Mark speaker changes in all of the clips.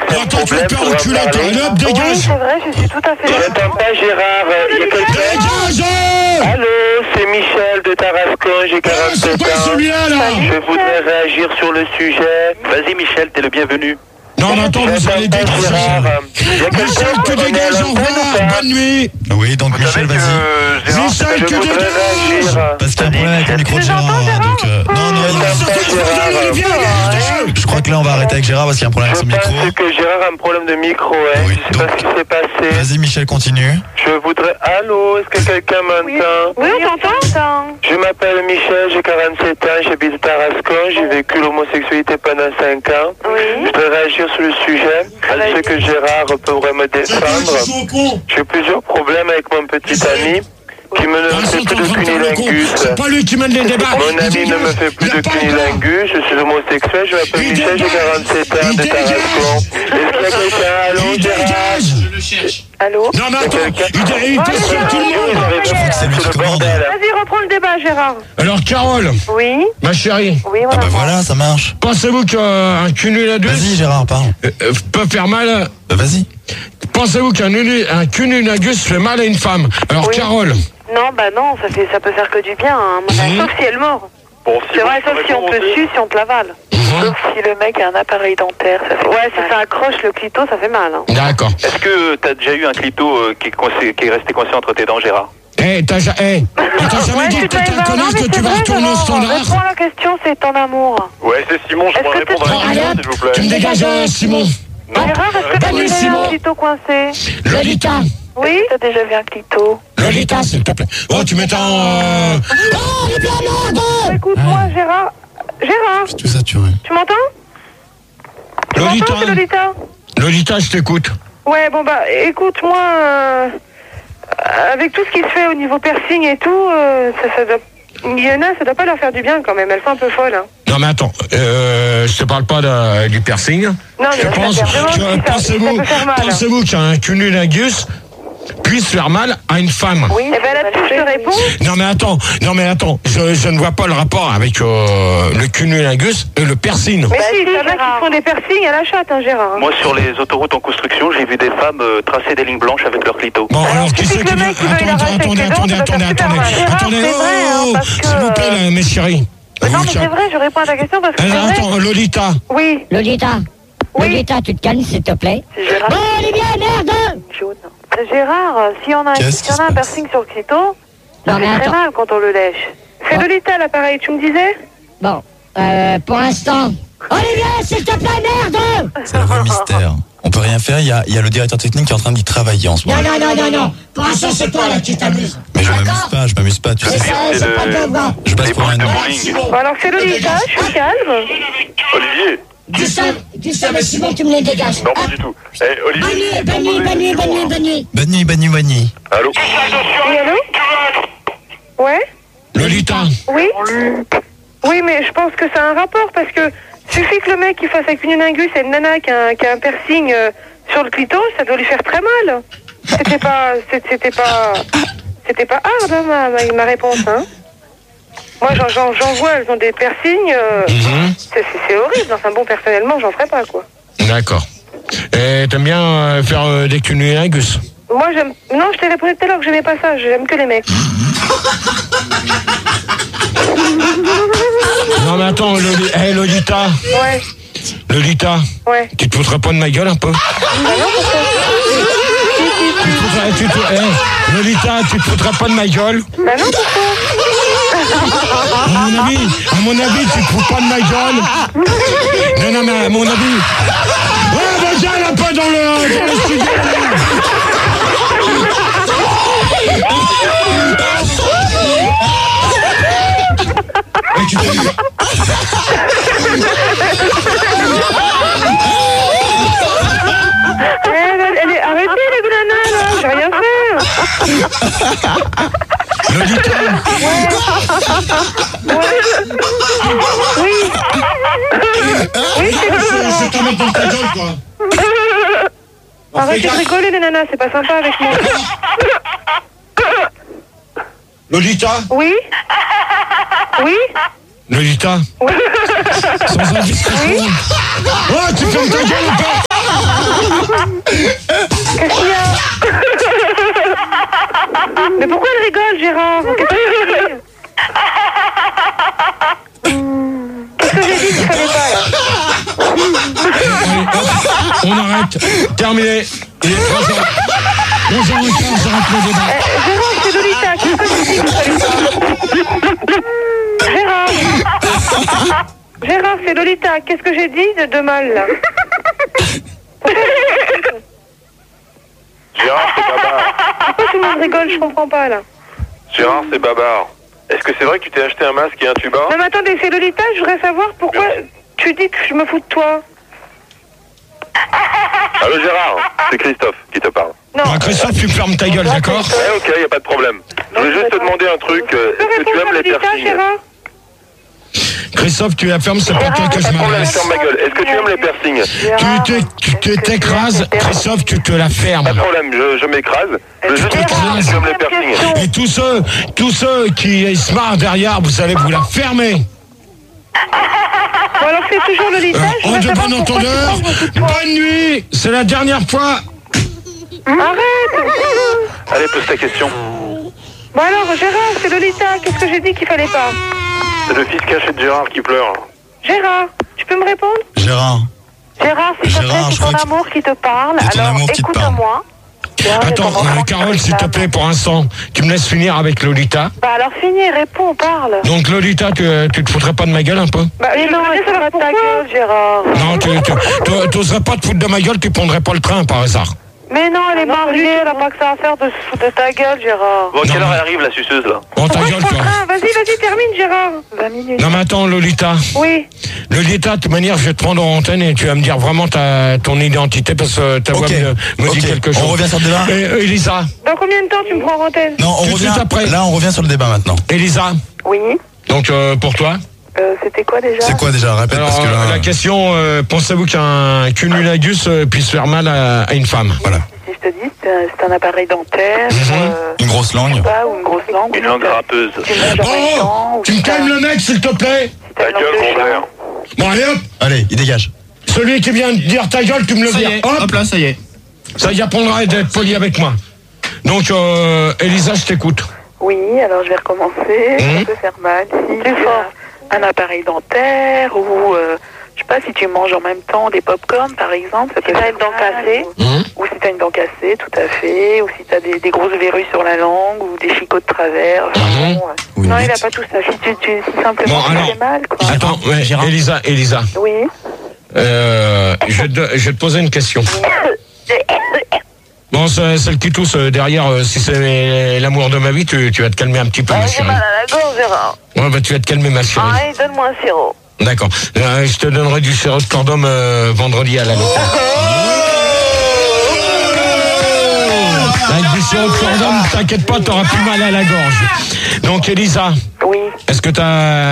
Speaker 1: un
Speaker 2: Attends, tu vas
Speaker 1: problème
Speaker 2: perdre
Speaker 1: pour
Speaker 2: le
Speaker 1: en
Speaker 2: cul là,
Speaker 1: parler?
Speaker 2: t'as un
Speaker 3: Oui,
Speaker 2: dégage.
Speaker 3: c'est vrai, je suis tout à fait
Speaker 1: J'entends
Speaker 3: d'accord.
Speaker 1: pas Gérard, il y a quelqu'un.
Speaker 2: Dégage.
Speaker 1: Allô, c'est Michel de Tarascon, j'ai 47
Speaker 2: C'est quoi
Speaker 1: ans.
Speaker 2: celui-là, là?
Speaker 1: Je voudrais réagir sur le sujet. Vas-y Michel, t'es le bienvenu.
Speaker 2: Non, mais attends, vous allez dégager. Michel, tu dégages, au revoir, bonne nuit.
Speaker 4: Oui, donc Michel, vas-y.
Speaker 2: Michel, tu dégages.
Speaker 4: Parce qu'il y a un problème avec le micro de Gérard. Donc, je crois que là, on va arrêter avec Gérard parce qu'il y a un problème avec son micro.
Speaker 1: Je pense que Gérard a un problème de micro, hein.
Speaker 4: Oui,
Speaker 1: Je sais pas ce qui s'est passé.
Speaker 4: Vas-y, Michel, continue.
Speaker 1: Je voudrais... Allô, est-ce que quelqu'un m'entend?
Speaker 3: Oui, on t'entend.
Speaker 1: Je m'appelle Michel, j'ai 47 ans, j'habite à Tarascon, j'ai vécu l'homosexualité pendant 5 ans.
Speaker 3: Oui.
Speaker 1: Je voudrais réagir sur le sujet. Je sais que Gérard pourrait me défendre. J'ai plusieurs problèmes avec mon petit ami qui me ne fait plus de cunilingus.
Speaker 2: C'est pas lui qui mène les débats.
Speaker 1: Mon ami ne me fait plus de cunilingus, je suis homosexuel, je m'appelle Michel, j'ai 47 ans de Tarascon. Est-ce qu'il y a quelqu'un? Allô,
Speaker 2: Il
Speaker 1: Gérard?
Speaker 2: dégage.
Speaker 5: Je le cherche.
Speaker 3: Allô?
Speaker 2: Non, mais attends, il questionne tout le monde.
Speaker 4: Je crois que c'est lui qui commande.
Speaker 3: Vas-y, reprends le débat, Gérard.
Speaker 2: Alors, Carole,
Speaker 3: Oui.
Speaker 2: ma chérie,
Speaker 3: Oui,
Speaker 4: Ah bah voilà, ça marche.
Speaker 2: pensez-vous qu'un cunilingus
Speaker 4: Vas-y, Gérard, parle.
Speaker 2: peut faire mal?
Speaker 4: Vas-y.
Speaker 2: Pensez-vous qu'un cunilingus fait mal à une femme? Alors,
Speaker 3: Oui.
Speaker 2: Carole,
Speaker 3: Non, bah non, ça peut faire que du bien, hein. Sauf si elle mord. C'est vrai, sauf si on te suce, si on te l'avale. Sauf si le mec a un appareil dentaire, ça fait mal. Ouais, si ça accroche le clito, ça fait mal. Hein.
Speaker 2: d'accord.
Speaker 1: Est-ce que t'as déjà eu un clito qui est resté coincé entre tes dents, Gérard?
Speaker 2: T'as jamais dit que t'étais un connard, que tu vas retourner au standard?
Speaker 3: Réponds à la question, c'est ton amour.
Speaker 1: Ouais, c'est Simon, je pourrais répondre à la question, s'il vous plaît.
Speaker 2: Tu me dégages, Simon.
Speaker 3: Gérard, est-ce que t'as
Speaker 2: Salut,
Speaker 3: déjà eu
Speaker 2: Simon.
Speaker 3: un clito coincé?
Speaker 2: Lolita.
Speaker 3: Oui? T'as déjà vu un clito?
Speaker 2: Lolita, s'il te plaît. Oh, tu m'étends... Oh, il est bien merde.
Speaker 3: Écoute-moi, Gérard. Gérard,
Speaker 4: Tout ça, tu vois.
Speaker 3: tu m'entends? Tu m'entends, c'est Lolita?
Speaker 2: Lolita, je t'écoute.
Speaker 3: Ouais, bon bah, écoute-moi, avec tout ce qui se fait au niveau piercing et tout, ça doit... Il y en a, ça doit pas leur faire du bien quand même, elles sont un peu folles. Hein.
Speaker 2: Non, mais attends, je te parle pas du piercing.
Speaker 3: Non, mais
Speaker 2: Je pense,
Speaker 3: ça peut faire mal.
Speaker 2: pensez-vous qu'un cunilingus puisse faire mal à une femme?
Speaker 3: Oui, et ben là-dessus, je te réponds.
Speaker 2: Non mais attends, je ne vois pas le rapport avec le cunilingus et le piercing.
Speaker 3: Mais si, il y en a qui font des piercings à la chatte, hein, Gérard.
Speaker 1: Moi, sur les autoroutes en construction, j'ai vu des femmes tracer des lignes blanches avec leur clito.
Speaker 2: Bon, alors qui c'est qui vient... Attendez, s'il vous plaît, là, mes chéris.
Speaker 3: Non, mais c'est vrai, je réponds à ta question parce que c'est vrai.
Speaker 2: Attends, Lolita.
Speaker 3: Oui.
Speaker 6: Lolita.
Speaker 3: Oui.
Speaker 6: Lolita, tu te calmes, s'il te plaît.
Speaker 3: C'est Gérard.
Speaker 6: Bon, Olivier, merde!
Speaker 3: Jaune. Gérard, si on a
Speaker 4: Qu'est-ce qui se
Speaker 3: un
Speaker 4: passe?
Speaker 3: piercing sur le clito, ça
Speaker 6: Non, mais
Speaker 3: fait très
Speaker 6: attends.
Speaker 3: mal quand on le lèche. C'est
Speaker 6: Bon.
Speaker 3: Lolita, l'appareil, tu me disais?
Speaker 6: Bon, pour l'instant. Olivier, s'il te plaît, merde!
Speaker 4: C'est le vrai mystère. On peut rien faire, il y a le directeur technique qui est en train d'y travailler en ce moment.
Speaker 6: Non. Pour l'instant, c'est toi, là, qui t'amuse.
Speaker 4: Mais je m'amuse pas, tu sais.
Speaker 6: C'est pas de devoir.
Speaker 4: Je passe pour un
Speaker 1: de
Speaker 4: homme.
Speaker 1: bowling.
Speaker 3: Bon, alors c'est Lolita, je suis calme.
Speaker 1: Olivier?
Speaker 6: Tu sais, mais Simon, tu me les dégages.
Speaker 1: Non, pas du tout. Eh, Olivier?
Speaker 6: Bonne nuit.
Speaker 4: Bonne nuit.
Speaker 1: Allô?
Speaker 3: Oui, allô? Ouais?
Speaker 2: Lolita.
Speaker 3: Oui? Oui, mais je pense que ça a un rapport parce que suffit que le mec il fasse avec une lingus et une nana qui a un piercing sur le clito, ça doit lui faire très mal. C'était pas hard, hein, ma réponse, hein. Moi, j'en vois, elles ont des piercings, c'est horrible. Enfin bon, personnellement, j'en ferais pas, quoi.
Speaker 2: D'accord. Et t'aimes bien faire des cunilingus?
Speaker 3: Moi, j'aime... Non, je t'ai répondu tout à l'heure que j'aimais pas ça, j'aime que les mecs.
Speaker 2: Non mais attends, Lolita.
Speaker 3: Ouais.
Speaker 2: Lolita.
Speaker 3: Ouais.
Speaker 2: Tu te foutrais pas de ma gueule un peu?
Speaker 3: Bah non, pourquoi?
Speaker 2: Lolita, tu te foutrais pas de ma gueule?
Speaker 3: Bah non, pourquoi?
Speaker 2: À mon avis, tu te fous pas de ma gueule. Non, mais à mon avis. Ouais, bah viens là pas dans le studio. Et tu fais...
Speaker 3: Arrêtez les nanas là, j'ai rien fait.
Speaker 2: Lolita.
Speaker 3: Oui,
Speaker 2: c'est ta mettre dans ta gueule, quoi.
Speaker 3: Arrêtez de rigoler les nanas, c'est pas sympa avec moi.
Speaker 2: Lolita.
Speaker 3: Oui. Oui.
Speaker 2: Lolita.
Speaker 3: Oui.
Speaker 2: Sans indiscrétion. Oh, tu fermes ta gueule ou pas? On arrête. Terminé. Il est 3h. 3h15, j'arrête le débat.
Speaker 3: Gérard, c'est Lolita. Qu'est-ce que tu dis qu'il fallait pas? Gérard, c'est Lolita. Qu'est-ce que j'ai dit de mal, là?
Speaker 1: Gérard, c'est Babar.
Speaker 3: Pourquoi tout le monde rigole? Je comprends pas, là.
Speaker 1: Gérard, c'est Babar. Est-ce que c'est vrai que tu t'es acheté un masque et un tuba?
Speaker 3: Non, mais attendez, c'est Lolita. Je voudrais savoir pourquoi tu dis que je me fous de toi.
Speaker 1: Allô Gérard, c'est Christophe qui te parle.
Speaker 3: Non.
Speaker 2: Christophe, tu fermes ta gueule, d'accord?
Speaker 1: Ouais, ok, y a pas de problème. Je voulais juste te demander un truc. Est-ce que tu aimes les piercings?
Speaker 2: Christophe, tu la fermes, c'est pas toi que je
Speaker 1: Pas de problème,
Speaker 2: m'adresse.
Speaker 1: ferme ma gueule. Est-ce que tu aimes les piercings?
Speaker 2: Tu t'écrases, Christophe, tu te la fermes.
Speaker 1: Pas de problème, je m'écrase. Je veux juste savoir si tu aimes les piercings.
Speaker 2: Et tous ceux qui se marrent derrière, vous allez vous la fermer.
Speaker 3: Bon, alors c'est toujours Lolita.
Speaker 2: En de bon entendeur, bonne nuit. C'est la dernière fois.
Speaker 3: Arrête.
Speaker 1: Allez, pose ta question.
Speaker 3: Bon alors, Gérard, c'est Lolita. Qu'est-ce que j'ai dit qu'il fallait pas?
Speaker 1: C'est le fils caché de Gérard qui pleure.
Speaker 3: Gérard, tu peux me répondre?
Speaker 4: Gérard,
Speaker 5: Gérard, s'il te plaît,
Speaker 4: Gérard,
Speaker 5: c'est
Speaker 4: je
Speaker 5: ton
Speaker 4: crois que-
Speaker 5: amour qui te parle.
Speaker 4: C'est ton
Speaker 5: Alors,
Speaker 4: amour qui te parle.
Speaker 5: écoute-moi.
Speaker 2: Attends, Carole, s'il te plaît, pour l'instant, tu me laisses finir avec Lolita.
Speaker 5: Bah alors finis, réponds, parle.
Speaker 2: Donc Lolita, tu te foutrais pas de ma gueule un peu?
Speaker 3: Bah,
Speaker 5: Mais non,
Speaker 3: je
Speaker 5: c'est pas ta gueule, Gérard.
Speaker 2: Non, tu oserais pas te foutre de ma gueule, tu prendrais pas le train par hasard.
Speaker 5: Mais non, elle est mariée, elle a pas que ça à faire de se foutre de ta gueule, Gérard.
Speaker 1: Bon, à quelle
Speaker 2: Non,
Speaker 1: heure
Speaker 2: mais-
Speaker 1: elle arrive la suceuse là?
Speaker 2: Bon, ta gueule, toi.
Speaker 3: Vas-y, termine, Gérard.
Speaker 5: 20 minutes.
Speaker 2: Non, mais attends, Lolita.
Speaker 3: Oui.
Speaker 2: Lolita, de toute manière, je vais te prendre en antenne et tu vas me dire vraiment ton identité parce que ta voix
Speaker 4: Ok.
Speaker 2: me dit
Speaker 4: Ok.
Speaker 2: quelque chose.
Speaker 4: On revient sur le débat.
Speaker 2: Et, Elisa,
Speaker 3: Dans combien de temps tu me prends en antenne?
Speaker 4: Non, on
Speaker 2: Tout de
Speaker 4: revient
Speaker 2: suite après.
Speaker 4: Là, on revient sur le débat maintenant.
Speaker 2: Elisa,
Speaker 5: Oui.
Speaker 2: donc pour toi.
Speaker 5: C'était quoi déjà?
Speaker 4: C'est quoi déjà? Répète
Speaker 2: Alors,
Speaker 4: parce que là.
Speaker 2: la question, pensez-vous qu'un cunnilingus puisse faire mal à une femme? Voilà.
Speaker 5: Si je te dis, c'est un appareil dentaire,
Speaker 4: Une grosse langue.
Speaker 5: pas, ou une grosse langue.
Speaker 1: Une langue râpeuse.
Speaker 5: Tu manges en même temps,
Speaker 2: Bon,
Speaker 5: ou
Speaker 2: tu me
Speaker 5: si t'as-
Speaker 2: calmes le mec, s'il te plaît.
Speaker 5: si t'as
Speaker 1: Ta
Speaker 5: une langue
Speaker 1: gueule,
Speaker 5: de
Speaker 1: mon
Speaker 5: chat.
Speaker 1: frère.
Speaker 2: Bon, allez hop,
Speaker 4: Allez, il dégage.
Speaker 2: celui qui vient de dire ta gueule, tu me le
Speaker 7: Ça y
Speaker 2: vires.
Speaker 7: est,
Speaker 2: Hop,
Speaker 7: hop là, ça y est.
Speaker 2: ça y apprendra d'être poli avec moi. Donc, Elisa, je t'écoute.
Speaker 5: Oui, alors je vais recommencer. Ça peut faire mal si tu as un appareil dentaire ou, je sais pas, si tu manges en même temps des pop-corn par exemple, ça peut faire une dent cassée. Ou si tu as une dent cassée, tout à fait. Ou si tu as des grosses verrues sur la langue ou des chicots de travers. Enfin, bon,
Speaker 4: Ou une
Speaker 5: non, il
Speaker 4: bite.
Speaker 5: a pas tout ça. Si simplement
Speaker 2: Bon,
Speaker 5: tu
Speaker 2: alors-
Speaker 5: fais mal, quoi.
Speaker 2: Attends, ouais,
Speaker 7: Gérard.
Speaker 2: Elisa,
Speaker 5: Oui.
Speaker 2: je vais te poser une question. Bon, c'est le qui tousse derrière. Si c'est l'amour de ma vie, tu vas te calmer un petit peu, ma
Speaker 5: J'ai
Speaker 2: chérie.
Speaker 5: mal à la gorge, Gérard.
Speaker 2: Ouais, bah, tu vas te calmer, ma chérie.
Speaker 5: Allez, donne-moi un sirop.
Speaker 2: D'accord. Je te donnerai du sirop de cordon vendredi à la loterie. Avec du sirop de cordon, t'inquiète pas, t'auras plus mal à la gorge. Donc, Elisa,
Speaker 5: Oui.
Speaker 2: est-ce que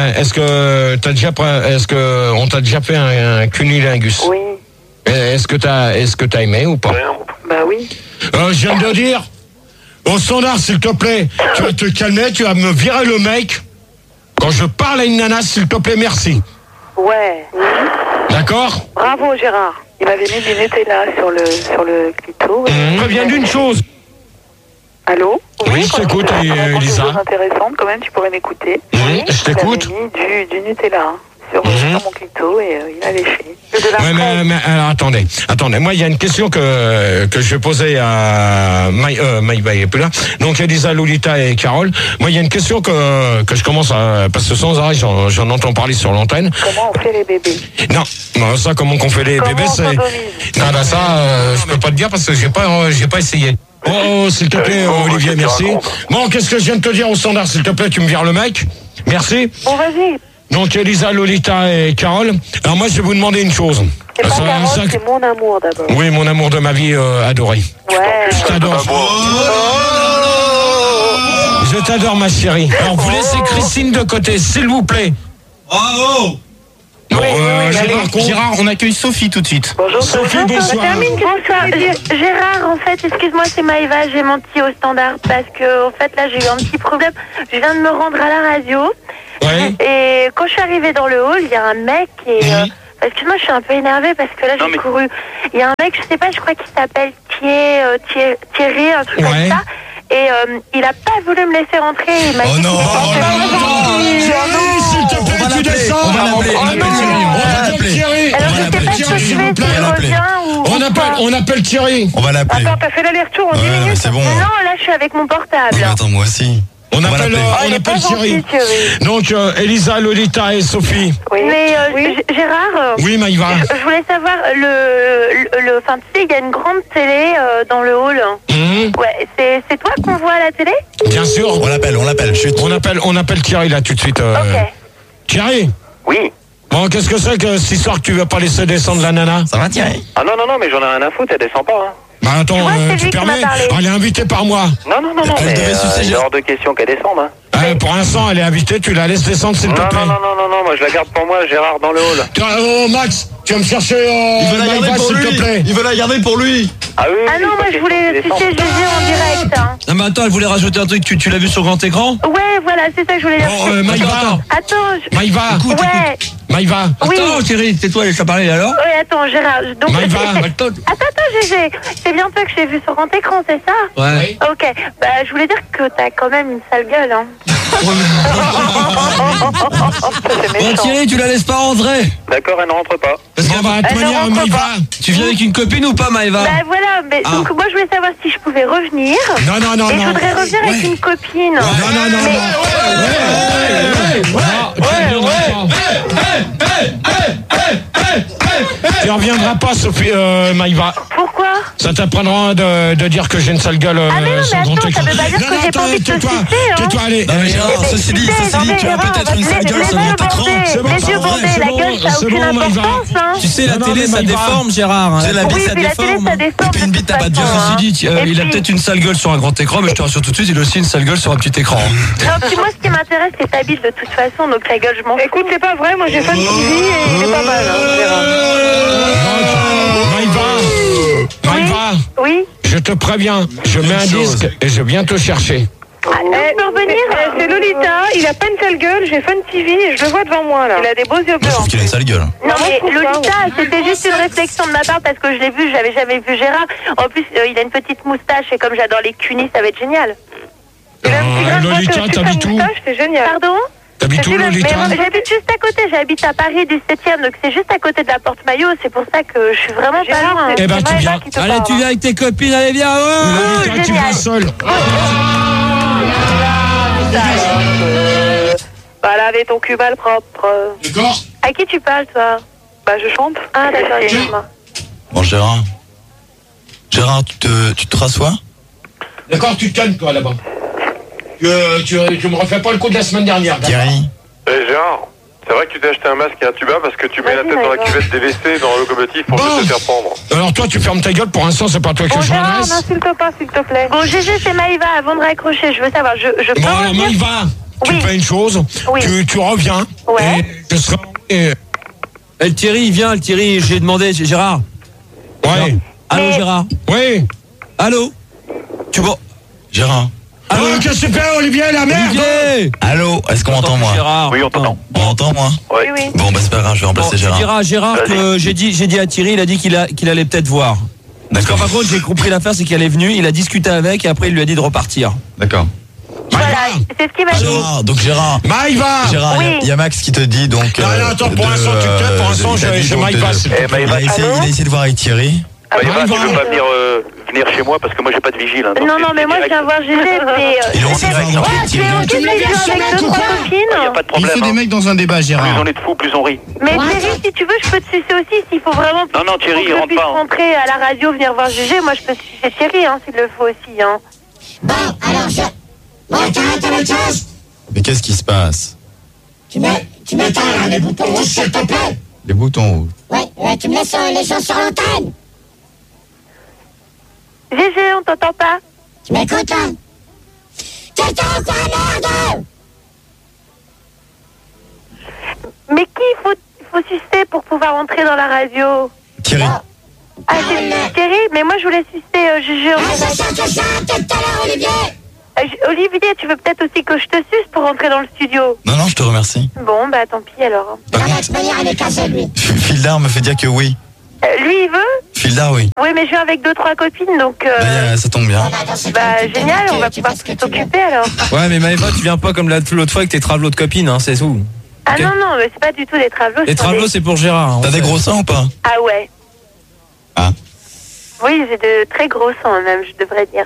Speaker 2: on t'a déjà fait un cunnilingus?
Speaker 5: Oui.
Speaker 2: Est-ce que t'as aimé ou pas?
Speaker 5: Bah oui.
Speaker 2: Je viens de dire. Au standard, s'il te plaît, tu vas te calmer, tu vas me virer le mec. Quand je parle à une nana, s'il te plaît, merci.
Speaker 5: Ouais.
Speaker 2: D'accord?
Speaker 5: Bravo, Gérard. Il m'avait mis du Nutella sur le clito.
Speaker 2: Je préviens d'une chose.
Speaker 5: Allô?
Speaker 2: Oui, je t'écoute,
Speaker 5: Des
Speaker 2: Elisa.
Speaker 5: choses intéressantes, quand même, tu pourrais m'écouter.
Speaker 2: Je t'écoute.
Speaker 5: Il m'avait mis du Nutella sur mon clito et il a léché. De la
Speaker 2: Ouais,
Speaker 5: fraise.
Speaker 2: mais alors, attendez. Moi, il y a une question que je vais poser à Maïba est plus là. Donc, Elisa, Lolita et Carole. Moi, il y a une question que je commence à, parce que sans arrêt, j'en entends parler sur l'antenne.
Speaker 5: Comment on fait les bébés?
Speaker 2: Non, ça, comment qu'on fait les
Speaker 5: Comment
Speaker 2: bébés,
Speaker 5: on
Speaker 2: c'est...
Speaker 5: sodomise?
Speaker 2: Non, bah ça, je peux pas te dire parce que j'ai pas essayé. Oh, s'il te plaît, Olivier, merci. Bon, qu'est-ce que je viens de te dire au standard, s'il te plaît, tu me vires le mec. Merci.
Speaker 5: Bon, vas-y.
Speaker 2: Donc, Elisa, Lolita et Carole. Alors, moi, je vais vous demander une chose.
Speaker 5: C'est pas
Speaker 2: Ça-
Speaker 5: Carole,
Speaker 2: ça-
Speaker 5: c'est mon amour d'abord.
Speaker 2: Oui, mon amour de ma vie adoré.
Speaker 5: Ouais.
Speaker 2: Je t'adore. Je t'adore, ma chérie. Alors, vous laissez Christine de côté, s'il vous plaît.
Speaker 7: Bravo!
Speaker 2: Bon,
Speaker 7: Gérard, on accueille Sophie tout de suite.
Speaker 5: Bonjour,
Speaker 2: Sophie, bonsoir.
Speaker 8: Bonsoir, Gérard, en fait, excuse-moi, c'est Maëva, j'ai menti au standard parce que, en fait, là, j'ai eu un petit problème. Je viens de me rendre à la radio
Speaker 2: Ouais.
Speaker 8: et quand je suis arrivée dans le hall, il y a un mec et... excuse-moi, je suis un peu énervée parce que là, j'ai couru. Il y a un mec, je sais pas, je crois qu'il s'appelle Thierry, un truc
Speaker 2: Ouais.
Speaker 8: comme ça. Et il a pas voulu me laisser rentrer. Il m'a
Speaker 4: Oh
Speaker 8: dit
Speaker 4: non,
Speaker 2: Thierry, s'il te plaît, tu descends.
Speaker 4: On va l'appeler, on appelle Thierry, on va l'appeler.
Speaker 8: Alors, je sais pas
Speaker 2: Thierry, s'il vous plaît. On appelle Thierry.
Speaker 4: On va l'appeler.
Speaker 3: Attends, t'as fait l'aller-retour en 10
Speaker 4: mais
Speaker 3: minutes?
Speaker 4: c'est bon.
Speaker 8: Non, là, je suis avec mon portable.
Speaker 4: Attends, moi aussi.
Speaker 2: On appelle Thierry. Donc, Elisa, Lolita et Sophie.
Speaker 8: Oui. Mais Gérard.
Speaker 2: Oui, Maïva.
Speaker 8: Je voulais savoir enfin, tu sais, il y a une grande télé dans le hall. Ouais, c'est toi qu'on voit à la télé?
Speaker 2: Bien sûr.
Speaker 4: On l'appelle. Chut.
Speaker 2: On appelle Thierry là tout de suite.
Speaker 8: Ok.
Speaker 1: Thierry. Oui.
Speaker 2: Bon, qu'est-ce que c'est que cette histoire que tu veux pas laisser descendre la nana?
Speaker 4: Ça va, Thierry?
Speaker 1: Ah non, mais j'en ai rien à foutre, elle descend pas. Hein.
Speaker 2: Bah attends, tu permets? Elle est invitée par moi.
Speaker 1: Non, mais il est hors de question qu'elle descende. Hein.
Speaker 2: Pour l'instant, elle est invitée, tu la laisses descendre s'il te plaît.
Speaker 1: Non, moi je la garde pour moi, Gérard, dans le hall.
Speaker 2: Oh Max, tu vas me chercher
Speaker 4: il veut la garder pour lui. S'il te plaît. Il veut la garder pour lui.
Speaker 1: Ah oui.
Speaker 8: Ah non, moi je voulais sucer Gégé en direct. Hein.
Speaker 7: Non mais attends, elle voulait rajouter un truc, tu l'as vu sur grand écran?
Speaker 8: Ouais, voilà, c'est ça que je voulais dire.
Speaker 2: Bon, Maïva.
Speaker 8: Attends.
Speaker 2: Maïva.
Speaker 8: Écoute.
Speaker 2: Maïva.
Speaker 7: Attends, Thierry, c'est toi, je t'ai parlé alors?
Speaker 8: Oui, attends, Gérard. Donc,
Speaker 2: Maïva.
Speaker 8: Attends, Gégé. C'est bien toi que j'ai vu sur grand écran, c'est ça?
Speaker 7: Ouais.
Speaker 8: Ok. Bah, je voulais dire que t'as quand même une sale gueule, hein.
Speaker 7: Bon Thierry, tu la laisses pas rentrer.
Speaker 1: D'accord, elle ne rentre pas.
Speaker 7: Parce que
Speaker 2: à toute manière, Maïva.
Speaker 7: Tu viens avec une copine ou pas, Maïva?
Speaker 8: Bah voilà, mais donc moi je voulais savoir si je pouvais revenir.
Speaker 2: Non.
Speaker 8: Et je voudrais revenir avec une copine.
Speaker 2: Non. Tu reviendras pas, Sophie, Maïva.
Speaker 8: Pourquoi?
Speaker 2: Ça t'apprendra de dire que j'ai une sale gueule
Speaker 8: sur grand écran. Ça veut pas dire que j'ai pas envie de te sucer, hein.
Speaker 2: Tais-toi, allez.
Speaker 4: Non mais Gérard, ceci dit, tu as peut-être une sale gueule sur grand écran.
Speaker 8: Les yeux bandés, la gueule, ça a aucune importance, hein.
Speaker 7: Tu sais, la télé, ça déforme, Gérard.
Speaker 4: Tu sais, la bite, ça déforme. Et puis une bite, t'as pas de gueule.
Speaker 7: Ceci dit, il a peut-être une sale gueule sur un grand écran, mais je te rassure tout de suite, il a aussi une sale gueule sur un petit écran.
Speaker 8: Non, puis moi, ce qui m'intéresse, c'est ta bite de toute façon, donc la gueule, je m'en fous.
Speaker 3: Écoute, c'est pas vrai, moi j'ai fait une TV et il est pas mal,
Speaker 2: Maïva.
Speaker 8: Oui.
Speaker 2: Je te préviens, je mets un disque et je viens te chercher.
Speaker 8: Je peux revenir?
Speaker 3: C'est Lolita, il a pas une sale gueule, j'ai Fun TV et je le vois devant moi là. Il a des beaux yeux
Speaker 4: Moi, je
Speaker 3: blancs.
Speaker 4: trouve qu'il a une sale gueule.
Speaker 8: Non mais Lolita, c'était juste une réflexion de ma part parce que je l'ai vu, j'avais jamais vu Gérard. En plus, il a une petite moustache et comme j'adore les cunis, ça va être génial.
Speaker 2: Lolita, t'habites où?
Speaker 3: C'est génial.
Speaker 8: Pardon?
Speaker 2: T'habites où, Lolita?
Speaker 8: J'habite juste à côté, j'habite à Paris du 7e, donc c'est juste à côté de la Porte Maillot, c'est pour ça que je suis vraiment pas loin.
Speaker 2: Eh ben tu viens.
Speaker 7: Allez, tu viens avec tes copines, allez viens.
Speaker 2: Lolita, tu viens seul.
Speaker 3: Bah laver ton cul mal propre.
Speaker 2: D'accord.
Speaker 8: À qui tu parles, toi?
Speaker 3: Bah je chante.
Speaker 8: Ah d'accord, excuse-moi.
Speaker 4: Bon, Gérard, tu te rassois?
Speaker 2: D'accord, tu te calmes toi là-bas. Tu me refais pas le coup de la semaine dernière.
Speaker 4: Thierry.
Speaker 1: Gérard, c'est vrai que tu t'es acheté un masque et un tuba parce que tu mets la tête dans la cuvette des WC dans le locomotive pour te faire prendre.
Speaker 2: Alors toi, tu fermes ta gueule, pour l'instant, c'est pas toi que je
Speaker 3: Gérard,
Speaker 2: m'adresse.
Speaker 3: n'insulte pas, s'il te plaît.
Speaker 8: Bon, Gégé, c'est Maïva, avant de raccrocher, je veux savoir, je peux
Speaker 2: Bon, alors
Speaker 8: revenir?
Speaker 2: Maïva, tu
Speaker 8: Oui.
Speaker 2: fais une chose,
Speaker 8: Oui.
Speaker 2: tu reviens.
Speaker 8: Ouais.
Speaker 2: Et je serai...
Speaker 7: Le Thierry, viens, le Thierry, j'ai demandé, Gérard.
Speaker 2: Ouais.
Speaker 7: Allô, Gérard.
Speaker 2: Oui.
Speaker 7: Allô. Tu vois?
Speaker 4: Gérard.
Speaker 2: Allô, qu'est-ce que tu fais, Olivier, la merde?
Speaker 7: Olivier.
Speaker 4: Allô, est-ce qu'on m'entend, moi?
Speaker 7: Gérard.
Speaker 1: Oui, on t'entend.
Speaker 4: On m'entend, moi?
Speaker 8: Oui.
Speaker 4: Bon, bah c'est pas grave, je vais remplacer
Speaker 7: Tu
Speaker 4: Gérard.
Speaker 7: diras à Gérard que j'ai dit à Thierry, il a dit qu'il allait peut-être voir.
Speaker 4: D'accord.
Speaker 7: Par contre, j'ai compris l'affaire, c'est qu'elle est venue, il a discuté avec et après il lui a dit de repartir.
Speaker 4: D'accord.
Speaker 8: Voilà, c'est ce qu'il m'a dit.
Speaker 4: Gérard, donc Gérard.
Speaker 2: Maïva.
Speaker 4: Gérard,
Speaker 8: Oui.
Speaker 4: il y a Max qui te dit donc.
Speaker 2: Non, attends, pour l'instant, tu te calmes, pour l'instant, j'ai Maïva.
Speaker 4: Il a essayé de voir avec Thierry.
Speaker 1: Maïva, tu veux pas venir chez moi parce que moi j'ai pas de vigile. Hein,
Speaker 8: Non, mais moi je viens voir Gégé, mais...
Speaker 4: Il a essayé de voir
Speaker 8: Ouais, tu es en avec deux, trois
Speaker 1: y a
Speaker 8: copines.
Speaker 1: pas de problème.
Speaker 9: Il fait des mecs dans un débat,
Speaker 1: Plus
Speaker 9: Gérard.
Speaker 1: on est de fous, plus on rit.
Speaker 8: Mais Thierry, si tu veux, je peux te sucer aussi, s'il faut vraiment...
Speaker 1: Non, Thierry,
Speaker 8: pour que je
Speaker 1: rentre
Speaker 8: puisse
Speaker 1: pas, hein.
Speaker 8: rentrer à la radio, venir voir Gégé, moi je peux sucer Thierry, hein, s'il le faut aussi, hein.
Speaker 6: Bon, alors Bon, t'arrêtes avec chose.
Speaker 4: Mais qu'est-ce qui se passe?
Speaker 6: Tu m'éteins là, les boutons rouges, s'il te plaît.
Speaker 4: Les boutons rouges.
Speaker 6: Ouais, tu me laisses les gens sur l'antenne.
Speaker 8: Gégé, on t'entend pas.
Speaker 6: Tu m'écoutes, hein? T'éteins quoi, merde?
Speaker 8: Mais qui faut sucer pour pouvoir entrer dans la radio?
Speaker 4: Thierry.
Speaker 8: Ah, c'est Thierry, mais moi je voulais sucer Gégé.
Speaker 6: Ah, c'est ça, peut-être tout à l'heure, Olivier.
Speaker 8: Olivier, tu veux peut-être aussi que je te suce pour rentrer dans le studio?
Speaker 4: Non, je te remercie.
Speaker 8: Bon, bah tant pis alors.
Speaker 6: Non, mais de toute manière, il est cassé, lui.
Speaker 4: Fildar me fait dire que oui.
Speaker 8: Lui, il veut?
Speaker 4: Fildar, oui.
Speaker 8: Oui, mais je viens avec 2-3 copines, donc...
Speaker 4: Ça tombe bien.
Speaker 8: Bah, génial, on va pouvoir s'occuper alors.
Speaker 7: Ouais, mais Maëva, tu viens pas comme l'autre fois avec tes travelots de copines, hein, c'est tout.
Speaker 8: Ah non, mais c'est pas du tout des travelots.
Speaker 7: Les travelots, c'est pour Gérard. Hein,
Speaker 4: t'as des gros seins ou pas?
Speaker 8: Ah ouais.
Speaker 4: Ah.
Speaker 8: Oui, j'ai de très gros seins même, je devrais dire.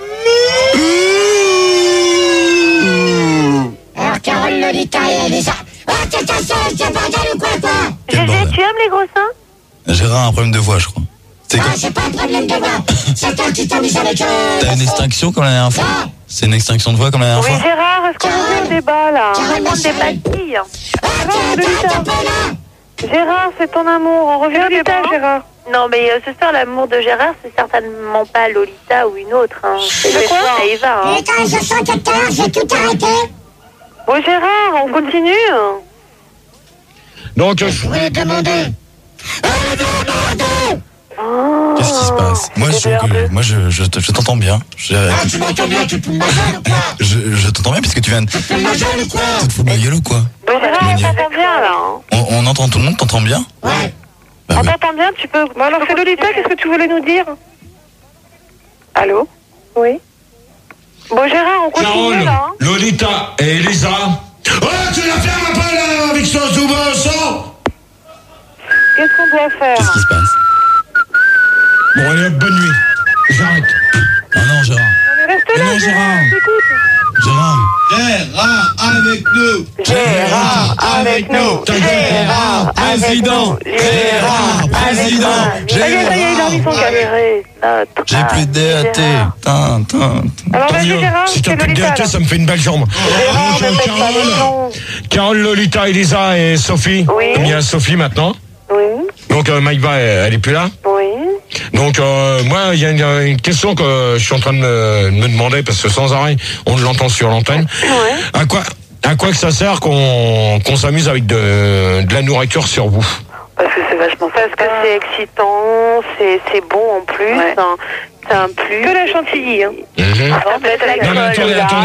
Speaker 6: Alors, Carole, Lolita et Elisa. Ah, t'es cassé, c'est bordel ou quoi, toi?
Speaker 8: Gégé, tu aimes les gros seins?
Speaker 4: Gérard a un problème de voix, je crois.
Speaker 6: C'est pas un problème de voix. C'est toi qui t'as mis avec
Speaker 4: T'as une extinction comme la dernière fois? C'est une extinction de voix comme la dernière fois?
Speaker 3: Oui, Gérard, est-ce qu'on revient au débat, là?
Speaker 8: On débat de qui?
Speaker 3: Gérard, c'est ton amour. On revient au débat, Gérard.
Speaker 8: Non, mais ce soir, l'amour de Gérard, c'est certainement pas Lolita ou une autre. Hein. C'est le
Speaker 3: quoi?
Speaker 8: soir, Eva. Hein.
Speaker 6: Putain, je sens que tout à l'heure, j'ai tout arrêté.
Speaker 3: Bon, Gérard, on continue.
Speaker 2: Donc,
Speaker 6: Je voulais demander.
Speaker 4: Qu'est-ce qui se passe? Moi, je t'entends bien.
Speaker 6: Tu m'entends bien, tu te fous de ma gueule ou quoi?
Speaker 4: Je t'entends bien puisque tu viens de...
Speaker 6: Tu te fous de ma gueule ou quoi?
Speaker 4: Tu te fous de ma gueule ou quoi?
Speaker 3: Bon, Gérard, on t'entend bien, là. Hein.
Speaker 4: On entend tout le monde, t'entends bien?
Speaker 6: Ouais.
Speaker 4: Bah
Speaker 3: On
Speaker 4: oui.
Speaker 3: t'entend bien, tu peux... Bon, alors, c'est Lolita, qu'est-ce que tu voulais nous dire? Allô? Oui. Bon, Gérard, on continue,
Speaker 2: Carole,
Speaker 3: là. Hein.
Speaker 2: Lolita et Elisa. Oh, tu l'as fait un peu là avec ce double sang.
Speaker 3: Qu'est-ce qu'on doit faire?
Speaker 4: Qu'est-ce qui se passe?
Speaker 2: Bon, allez, bonne nuit. J'arrête.
Speaker 4: Ah non, Gérard.
Speaker 3: On est resté là,
Speaker 7: non, Gérard.
Speaker 3: Écoute.
Speaker 4: Gérard.
Speaker 9: Gérard avec nous.
Speaker 3: Gérard avec nous.
Speaker 7: Gérard, président. Gérard, président.
Speaker 3: Ça y est, il a mis son casque.
Speaker 4: J'ai plus de DAT.
Speaker 3: Alors, vas-y,
Speaker 2: Mieux.
Speaker 3: Gérard,
Speaker 2: Si t'as
Speaker 3: c'est
Speaker 2: plus de
Speaker 3: Lolita,
Speaker 2: DAT,
Speaker 3: là.
Speaker 2: ça me fait une belle jambe.
Speaker 3: Gérard,
Speaker 2: Donc,
Speaker 3: ne faites pas le nom.
Speaker 2: Carole, Lolita, Elisa et Sophie.
Speaker 3: Oui.
Speaker 2: Il y a Sophie maintenant.
Speaker 3: Oui,
Speaker 2: Donc, Maïva, elle est plus là.
Speaker 3: oui.
Speaker 2: Donc, moi, il y a une question que je suis en train de me demander, parce que sans arrêt, on l'entend sur l'antenne.
Speaker 3: Ouais.
Speaker 2: À quoi que ça sert qu'on s'amuse avec de la nourriture sur vous?
Speaker 5: Parce que c'est vachement
Speaker 3: Parce que c'est excitant, c'est bon en plus.
Speaker 5: Ouais.
Speaker 3: Hein. C'est un plus. Que la chantilly. Hein.
Speaker 2: Mhm.
Speaker 3: Ça peut être la
Speaker 2: Non, mais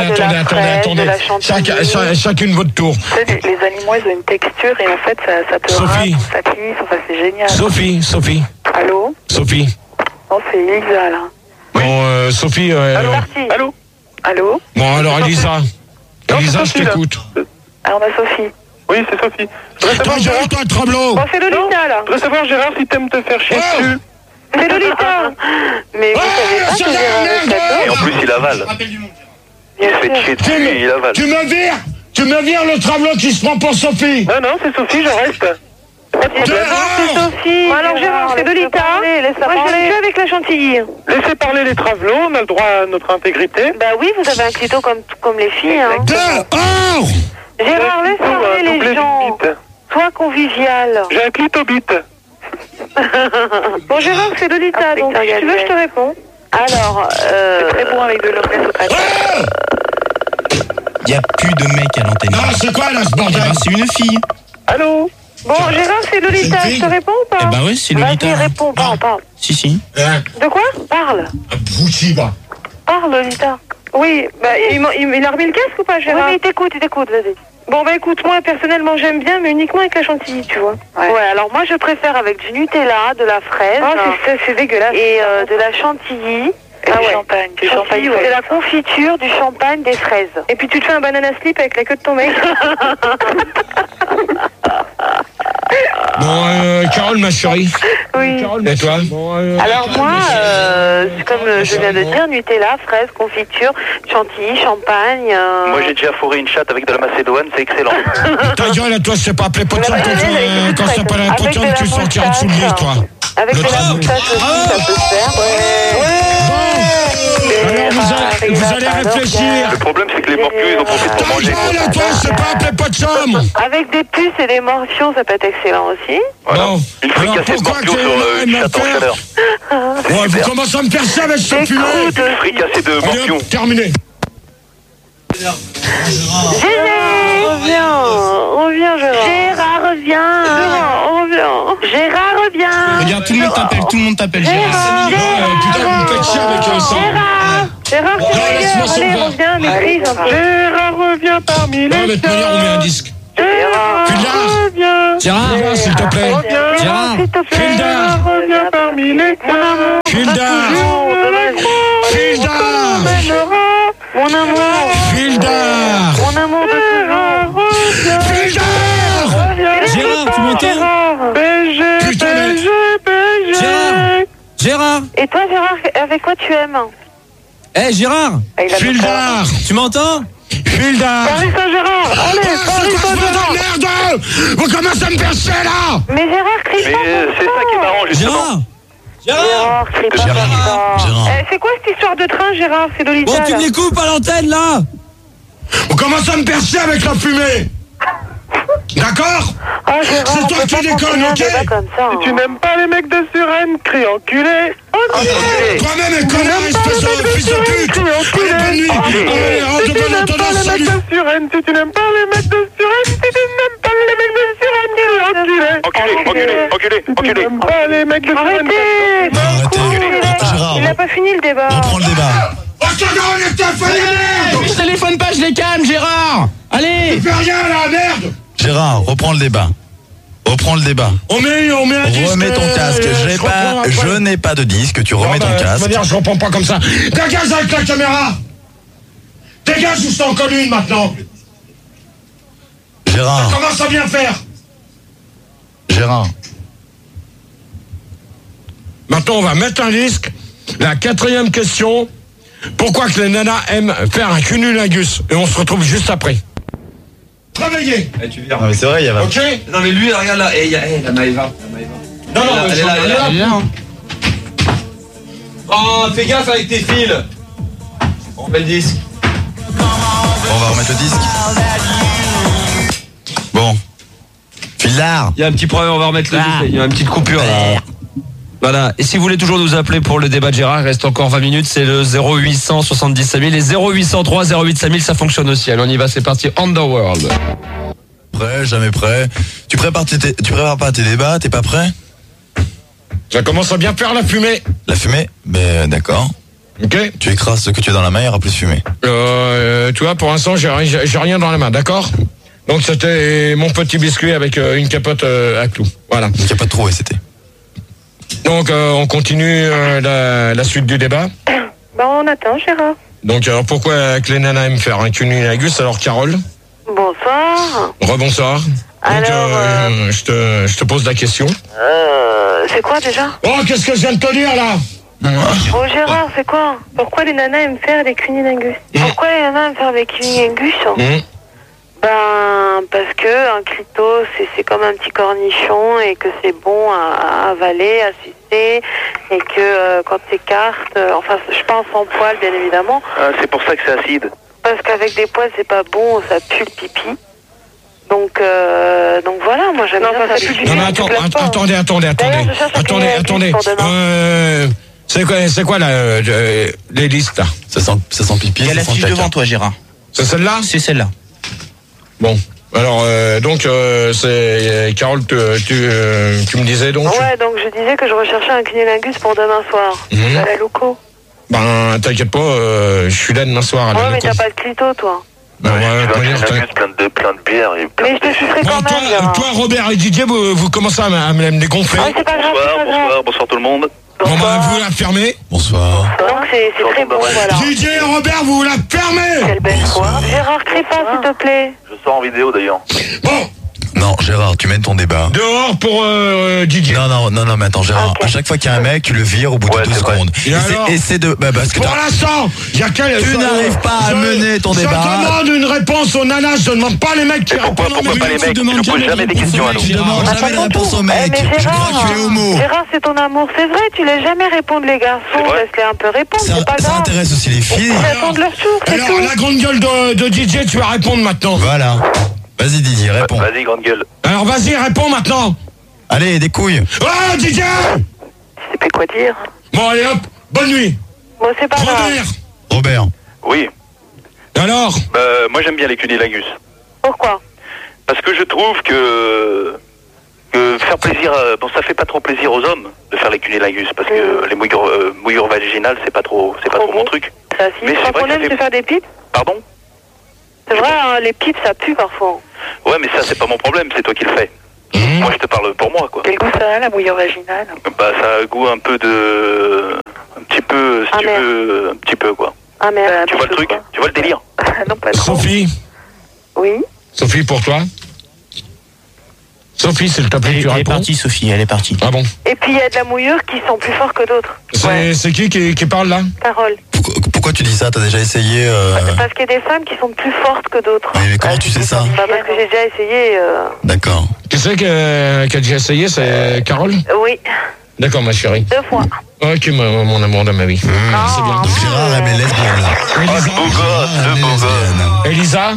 Speaker 2: attendez. Chacune votre tour.
Speaker 5: Tu sais, les animaux, ils ont une texture et en fait, ça te
Speaker 2: Sophie.
Speaker 5: rase, ça glisse, enfin, c'est génial.
Speaker 2: Sophie.
Speaker 5: Allô?
Speaker 2: Sophie.
Speaker 5: Non, c'est Elisa, là.
Speaker 2: Bon, Sophie.
Speaker 5: Allô? Allô?
Speaker 2: Bon, alors Elisa. Elisa, je t'écoute.
Speaker 5: Ah, on a Sophie.
Speaker 1: Oui, c'est Sophie. Je voudrais
Speaker 2: Toi,
Speaker 1: savoir, Gérard,
Speaker 2: toi, Trablot.
Speaker 3: Bon, c'est Lolita, là.
Speaker 1: je voudrais savoir, Gérard, si t'aimes te faire chier dessus.
Speaker 3: C'est Lolita.
Speaker 8: Mais vous savez pas que Gérard est
Speaker 1: Et en
Speaker 8: d'accord?
Speaker 1: plus, il avale. Il se fait chier dessus et il avale.
Speaker 2: Tu me vires le Trablot qui se prend pour Sophie.
Speaker 1: Non, c'est Sophie, je reste. Pas de problème.
Speaker 3: C'est Sophie. Bon, alors, Gérard, c'est Lolita. Moi, je viens avec la chantilly.
Speaker 1: Laissez parler les travelots, on a le droit à notre intégrité.
Speaker 8: Bah oui, vous avez un clito comme les filles. Hein.
Speaker 2: Dehors.
Speaker 3: Gérard, laisse parler les gens. Sois convivial.
Speaker 1: J'ai un clitobite.
Speaker 3: Bon, Gérard, c'est Lolita, donc si tu veux, je te réponds.
Speaker 8: Alors,
Speaker 5: C'est très bon avec de l'omelette au pâté.
Speaker 4: Il n'y a plus de mec à l'antenne.
Speaker 2: Non, c'est quoi là ce bordel?
Speaker 4: C'est une fille.
Speaker 1: Allô?
Speaker 3: Bon, Gérard, c'est Lolita, je te réponds ou pas?
Speaker 4: Eh ben oui, c'est Lolita.
Speaker 3: Vas-y, réponds, parle.
Speaker 4: Si.
Speaker 3: De quoi? Parle.
Speaker 2: Abruti, va.
Speaker 3: Parle, Lolita. Oui, bah, il a remis le casque ou pas, Gérard? Oui, mais il t'écoute, vas-y. Bon, bah écoute, moi, personnellement, j'aime bien, mais uniquement avec la chantilly, tu vois.
Speaker 8: ouais, alors moi je préfère avec du Nutella, de la fraise
Speaker 3: Oh, c'est dégueulasse.
Speaker 8: et de la chantilly.
Speaker 5: Et du champagne. Du champagne,
Speaker 8: de la confiture, du champagne, des fraises.
Speaker 3: Et puis tu te fais un banana slip avec la queue de ton mec.
Speaker 2: Bon, Carole, ma chérie.
Speaker 8: Oui.
Speaker 2: Et toi?
Speaker 8: Alors moi, comme je viens de dire, Nutella, fraise, confiture, chantilly, champagne.
Speaker 1: Moi, j'ai déjà fourré une chatte avec de la macédoine, c'est excellent.
Speaker 2: Ta gueule, à toi, c'est pas appelé pot de chambre quand c'est pas la pot de chambre, tu sortiras dessous le lit, toi.
Speaker 8: Avec de la moustache aussi, ça peut se faire.
Speaker 2: Alors, vous allez réfléchir.
Speaker 1: Le problème, c'est que les morpions, ils en profitent pour
Speaker 2: Ta
Speaker 1: manger.
Speaker 2: gueule, à toi, c'est pas appelé pot de chambre.
Speaker 8: Avec des puces et des morpions, ça peut être excellent aussi.
Speaker 1: Voilà.
Speaker 2: Bon.
Speaker 1: Une fricassée de morpions sur une chatte en chaleur.
Speaker 2: Ouais, vous commencez à me faire ça avec ce fumet.
Speaker 1: Une fricassée de
Speaker 2: Allez,
Speaker 1: morpions.
Speaker 2: hop, terminé.
Speaker 3: Reviens, Gérard.
Speaker 8: Gérard, reviens. Gérard, reviens.
Speaker 4: Regarde, tout le monde t'appelle, Gérard.
Speaker 2: Putain, vous me faites chier avec ça.
Speaker 3: Gérard,
Speaker 2: laisse-moi
Speaker 3: allez,
Speaker 2: sauver.
Speaker 3: reviens, maîtrise un peu.
Speaker 1: Gérard revient parmi
Speaker 2: Non, mais de toute manière, on met un disque.
Speaker 3: Gérard,
Speaker 2: Gérard, s'il te plaît.
Speaker 4: Gérard.
Speaker 3: s'il te plaît.
Speaker 2: Gildar.
Speaker 1: revient parmi les
Speaker 2: Gildar.
Speaker 3: Mon amour.
Speaker 2: Gildar.
Speaker 3: Mon amour de toujours.
Speaker 2: Gildar.
Speaker 10: Gérard.
Speaker 3: Et toi, Gérard, avec quoi tu aimes?
Speaker 10: Eh, Gérard.
Speaker 2: Fildar.
Speaker 10: Tu m'entends?
Speaker 2: Fildar.
Speaker 3: Paris Saint-Gérard. Allez, Paris Saint-Gérard.
Speaker 2: Merde. Vous commencez à me percer là.
Speaker 3: Mais Gérard, crie pas.
Speaker 1: Mais c'est ça qui est marrant, justement.
Speaker 3: Gérard, crie pas comme ça.
Speaker 4: Gérard.
Speaker 3: C'est quoi cette histoire de train, Gérard? C'est Lolita.
Speaker 10: Bon, tu me les coupes à l'antenne, là.
Speaker 2: Vous commencez à me percer avec la fumée. D'accord?
Speaker 3: Ah, Gérard,
Speaker 2: c'est toi qui déconnes, ok?
Speaker 3: Si
Speaker 1: tu n'aimes pas les mecs de Suresnes, crie enculé.
Speaker 2: Toi-même, connard, espèce de fils de pute. Bonne nuit.
Speaker 1: Si tu n'aimes pas les mecs de Suresnes, si tu n'aimes pas les mecs de Suresnes, si tu n'aimes pas les mecs de Suresnes, enculé. Si tu n'aimes pas les mecs de Suresnes.
Speaker 3: Arrêtez.
Speaker 4: Gérard,
Speaker 3: Il n'a pas fini le débat.
Speaker 4: reprends le débat.
Speaker 2: Je téléphone pas, je les calme, Gérard. Allez. Tu fais rien là, merde.
Speaker 4: Gérard, reprends le débat. Reprends le débat.
Speaker 2: On met un disque.
Speaker 4: Remets ton casque. Je n'ai pas de disque. Tu remets ton casque.
Speaker 2: Je reprends pas comme ça. Dégage avec la caméra. Dégage ou je t'en colle une maintenant.
Speaker 4: Gérard.
Speaker 2: Ça commence à bien faire.
Speaker 4: Gérard.
Speaker 2: Maintenant, on va mettre un disque. La 4e question. Pourquoi que les nanas aiment faire un cunnilingus? Et on se retrouve juste après. Travaillez.
Speaker 7: Tu viens.
Speaker 4: Non mais c'est vrai, il y a.
Speaker 2: Ok.
Speaker 7: Non mais lui, regarde là, il y a la Maëva.
Speaker 2: Non,
Speaker 7: Elle est là. Oh, fais gaffe avec tes fils. On met le disque.
Speaker 4: On va remettre le disque. Bon. Fildar.
Speaker 7: Il y a un petit problème, on va remettre le disque. Il y a une petite coupure là. Voilà, et si vous voulez toujours nous appeler pour le débat de Gérard, il reste encore 20 minutes, c'est le 0800 70 5000 et 0803 08 5000, ça fonctionne aussi. Allez, on y va, c'est parti, Underworld.
Speaker 4: Prêt, jamais prêt. Tu prépares pas tes débats, t'es pas prêt?
Speaker 2: Ça commence à bien faire la fumée.
Speaker 4: La fumée? Ben d'accord.
Speaker 2: Ok.
Speaker 4: Tu écrases ce que tu as dans la main, il y aura plus de fumée.
Speaker 2: Tu vois, pour l'instant, j'ai rien dans la main, d'accord? Donc c'était mon petit biscuit avec une capote à clous. Voilà.
Speaker 4: Une capote trouée, c'était.
Speaker 2: Donc on continue la suite du débat.
Speaker 3: On attend, Gérard.
Speaker 2: Donc alors pourquoi que les nanas aiment faire un cunnilingus? Alors Carole?
Speaker 3: Bonsoir.
Speaker 2: Rebonsoir. Donc je te pose la question.
Speaker 3: C'est quoi déjà?
Speaker 2: Oh, qu'est-ce que je viens de te dire là?
Speaker 3: Oh Gérard, c'est quoi? Pourquoi les nanas aiment faire des cunnilingus? Pourquoi les nanas aiment faire des cunnilingus? Parce que un clito c'est comme un petit cornichon et que c'est bon à avaler, à sucer et que quand t'écartes, enfin je pense en poil bien évidemment.
Speaker 1: C'est pour ça que c'est acide.
Speaker 3: Parce qu'avec des poils c'est pas bon, ça pue le pipi. Donc voilà, moi j'aime bien ça.
Speaker 2: Non mais attendez. C'est quoi là, les listes là?
Speaker 4: Ça sent pipi.
Speaker 11: Il y a la fiche devant toi, Gérard.
Speaker 2: C'est celle-là?
Speaker 11: C'est celle-là.
Speaker 2: Bon, alors c'est Carole, tu me disais donc.
Speaker 3: Ouais, donc je disais que je recherchais un cunnilingus pour demain soir. À la loco.
Speaker 2: Ben t'inquiète pas, je suis là demain soir à la loco.
Speaker 3: Mais t'as pas de clito toi.
Speaker 1: Plein de bière.
Speaker 3: Mais je te sucerai quand même.
Speaker 2: Toi, Robert et Didier, vous commencez à me dégonfler.
Speaker 3: C'est pas grave.
Speaker 1: Bonsoir tout le monde.
Speaker 2: Bon vous la fermez.
Speaker 4: Bonsoir.
Speaker 3: Donc c'est très bon, voilà.
Speaker 2: Didier et Robert, vous la fermez.
Speaker 3: Quelle belle fois. Gérard, crie pas s'il te plaît.
Speaker 1: Je sors en vidéo d'ailleurs.
Speaker 2: Bon.
Speaker 4: Non, Gérard, tu mènes ton débat.
Speaker 2: Dehors pour Didier.
Speaker 4: Non, mais attends, Gérard, à chaque fois qu'il y a un mec, tu le vires au bout de 2 secondes. Essaie de... parce que
Speaker 2: pour l'instant, il y a quel...
Speaker 4: Tu n'arrives pas à mener ton débat.
Speaker 2: Je demande une réponse aux nanas, je ne demande pas les mecs qui répondent.
Speaker 1: Pourquoi pas les mecs? Tu ne poses jamais des questions à nous.
Speaker 4: Tu demandes jamais la réponse aux mecs. Je crois que tu es homo.
Speaker 3: Gérard, c'est ton amour, c'est vrai, tu laisses jamais répondre les garçons. Laisse-les un peu répondre, c'est pas grave.
Speaker 4: Ça intéresse aussi les filles.
Speaker 3: Ils attendent leur tour, c'est tout.
Speaker 2: Alors, la grande gueule de Didier, tu vas répondre maintenant.
Speaker 4: Voilà. Vas-y Didier, réponds.
Speaker 1: Vas-y, grande gueule.
Speaker 2: Alors vas-y, réponds maintenant.
Speaker 4: Allez, des couilles.
Speaker 2: Oh, Didier!
Speaker 3: Je sais plus quoi dire.
Speaker 2: Bon, allez hop, bonne nuit.
Speaker 3: Bon, c'est pas grave.
Speaker 4: Robert.
Speaker 1: Oui.
Speaker 2: Alors?
Speaker 1: Moi j'aime bien les cunnilingus.
Speaker 3: Pourquoi?
Speaker 1: Parce que je trouve que faire plaisir, ça fait pas trop plaisir aux hommes de faire les cunnilingus, parce que les mouillures vaginales, c'est pas trop mon truc.
Speaker 3: Ça, si. Mais c'est pas problème de faire des pipes?
Speaker 1: Pardon?
Speaker 3: C'est vrai, hein, les pipes ça pue parfois.
Speaker 1: Ouais, mais ça c'est pas mon problème, c'est toi qui le fais. Moi je te parle pour moi, quoi.
Speaker 3: Quel goût ça a, la mouillure vaginale?
Speaker 1: Bah ça a goût un peu de... Un petit peu, si tu veux, un petit peu, quoi.
Speaker 3: Ah merde.
Speaker 1: Tu vois le truc? Tu vois le délire?
Speaker 3: Non, pas trop.
Speaker 2: Sophie?
Speaker 3: Oui?
Speaker 2: Sophie, pour toi? Sophie, s'il te plaît, tu
Speaker 4: Elle est
Speaker 2: réponds.
Speaker 4: partie, Sophie, elle est partie.
Speaker 2: Ah bon?
Speaker 3: Et puis il y a de la mouillure qui sont plus forts que d'autres.
Speaker 2: C'est qui parle là?
Speaker 3: Carole.
Speaker 4: Pourquoi tu dis ça? T'as déjà essayé
Speaker 3: Parce qu'il y a des femmes qui sont plus fortes que d'autres.
Speaker 4: Mais comment tu sais ça?
Speaker 3: Bah parce que j'ai déjà essayé.
Speaker 4: D'accord.
Speaker 2: Qui c'est qui a déjà essayé? C'est Carole?
Speaker 3: Oui,
Speaker 2: D'accord, ma chérie.
Speaker 3: 2 fois.
Speaker 2: Ok, mon amour de ma vie. C'est bien.
Speaker 4: Donc Gérard aime les lesbiennes.
Speaker 2: Elisa?
Speaker 1: Le beau gosse.
Speaker 2: Elisa?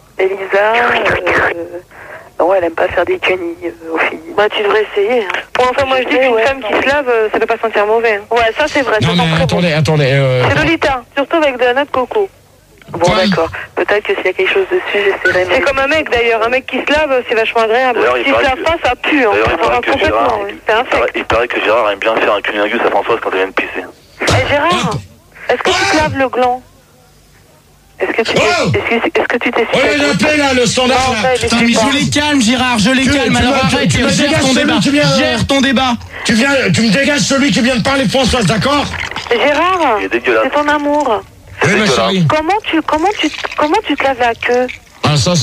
Speaker 5: Non, elle aime pas faire des quenilles aux filles.
Speaker 3: Bah tu devrais essayer. Bon, enfin moi je dis qu'une femme qui se lave, ça peut pas sentir mauvais. Ouais, ça c'est vrai.
Speaker 2: Non
Speaker 3: ça
Speaker 2: mais
Speaker 3: sent très bon.
Speaker 2: attendez.
Speaker 3: C'est Lolita, surtout avec de la noix de coco.
Speaker 5: Bon, d'accord. Peut-être que s'il y a quelque chose dessus, j'essaierai.
Speaker 3: C'est comme un mec d'ailleurs, un mec qui se lave, c'est vachement agréable. S'il se lave pas, ça pue.
Speaker 1: D'ailleurs, il paraît que Gérard,
Speaker 3: C'est infect.
Speaker 1: il paraît que Gérard aime bien faire un cunilingus à Françoise quand elle vient de pisser.
Speaker 3: Eh Gérard, est-ce que tu te laves le gland? Est-ce que tu t'es
Speaker 2: Oh, il a appelé là, le standard là.
Speaker 10: Putain, mais je les calme, Gérard, je les calme. Alors arrête,
Speaker 2: tu me
Speaker 10: gère
Speaker 2: dégages
Speaker 10: ton débat.
Speaker 2: celui qui vient-
Speaker 10: Gère ton débat.
Speaker 2: Tu me dégages celui qui vient de parler de Françoise, d'accord?
Speaker 3: Gérard,
Speaker 1: Il est dégueulasse.
Speaker 3: c'est ton amour.
Speaker 2: Oui, ma chérie.
Speaker 3: Comment tu te laves la queue?
Speaker 2: Ah, ça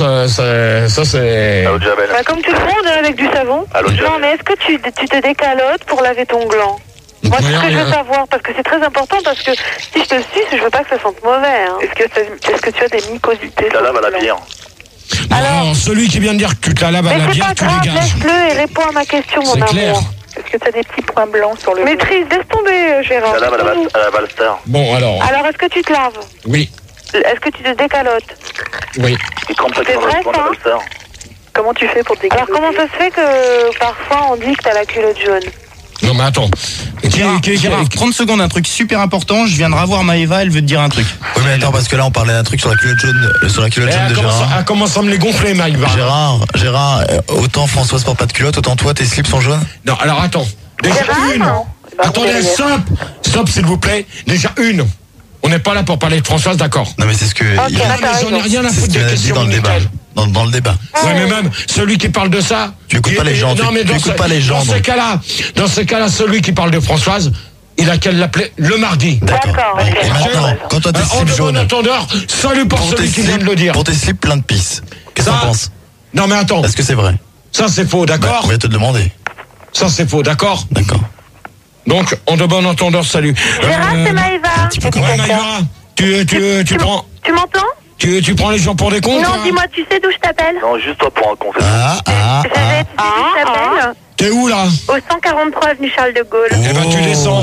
Speaker 2: c'est...
Speaker 1: Allô, Jamel.
Speaker 3: Bah comme tu le fais, avec du savon.
Speaker 1: Allô, Jamel.
Speaker 3: Non mais est-ce que tu te décalotes pour laver ton gland? Moi c'est ce que je veux savoir parce que c'est très important parce que si je te suce, je veux pas que ça sente mauvais. Hein.
Speaker 5: Est-ce que tu as des mycosités?
Speaker 1: Il la lave à la bière.
Speaker 2: Alors, celui qui vient de dire que tu te la laves à
Speaker 3: Mais
Speaker 2: la
Speaker 3: c'est
Speaker 2: bière,
Speaker 3: pas
Speaker 2: tu
Speaker 3: grave,
Speaker 2: dégages.
Speaker 3: laisse-le et réponds à ma question mon
Speaker 2: C'est
Speaker 3: amour.
Speaker 2: clair.
Speaker 5: Est-ce que tu as des petits points blancs sur le
Speaker 3: Maîtrise, laisse tomber Gérard.
Speaker 1: Il la lave à la Valster.
Speaker 2: Bon, alors,
Speaker 3: Alors est-ce que tu te laves?
Speaker 2: oui,
Speaker 3: Est-ce que tu te décalotes?
Speaker 2: oui.
Speaker 1: Il trempe ça
Speaker 3: C'est
Speaker 1: dans
Speaker 3: vrai,
Speaker 1: la
Speaker 3: ça
Speaker 1: Valster.
Speaker 5: Comment tu fais pour te dégager?
Speaker 3: Alors comment ça se fait que parfois on dit que t'as la culotte jaune?
Speaker 2: Non, mais attends.
Speaker 4: Gérard, 30 secondes, un truc super important. Je viens de revoir Maëva, elle veut te dire un truc. Oui, mais attends, parce que là, on parlait d'un truc sur la culotte jaune, de Gérard.
Speaker 2: Elle commence à me les gonfler, Mike.
Speaker 4: Gérard, autant Françoise porte pas de culotte, autant toi, tes slips sont jaunes?
Speaker 2: Non, alors attends. Déjà une. Attendez, stop, s'il vous plaît. Déjà une. On n'est pas là pour parler de Françoise, d'accord?
Speaker 4: Non, mais c'est ce que...
Speaker 3: Ok,
Speaker 2: J'en ai rien à foutre des questions
Speaker 4: dans le débat. Dans le débat.
Speaker 2: Ouais, mais même celui qui parle de ça.
Speaker 4: Tu écoutes pas les gens.
Speaker 2: Non, mais
Speaker 4: tu écoutes pas les gens.
Speaker 2: Dans ce cas-là, celui qui parle de Françoise, il a qu'à l'appeler le mardi.
Speaker 3: D'accord.
Speaker 4: Et maintenant, quand toi tes
Speaker 2: En
Speaker 4: slips
Speaker 2: de bon
Speaker 4: jaunes,
Speaker 2: entendeur, salut pour celui qui vient de le dire.
Speaker 4: pour tes slips plein de pisse, qu'est-ce que
Speaker 2: Ça-
Speaker 4: t'en penses?
Speaker 2: Non, mais attends.
Speaker 4: Est-ce que c'est vrai?
Speaker 2: Ça, c'est faux,
Speaker 4: Bah,
Speaker 2: d'accord?
Speaker 4: on va te le demander.
Speaker 2: Ça, c'est faux, d'accord?
Speaker 4: D'accord.
Speaker 2: Donc, en de bon entendeur, salut.
Speaker 3: Gérard, c'est Maëva.
Speaker 2: Ouais, Maïva, tu prends...
Speaker 3: Tu m'entends?
Speaker 2: Tu prends les gens pour des cons?
Speaker 3: Non,
Speaker 2: toi
Speaker 3: dis-moi, tu sais d'où je t'appelle?
Speaker 1: Non, juste toi pour un con.
Speaker 3: Je sais d'où je t'appelle?
Speaker 2: T'es où, là?
Speaker 3: Au 143 avenue Charles de Gaulle.
Speaker 2: Eh ben, tu descends.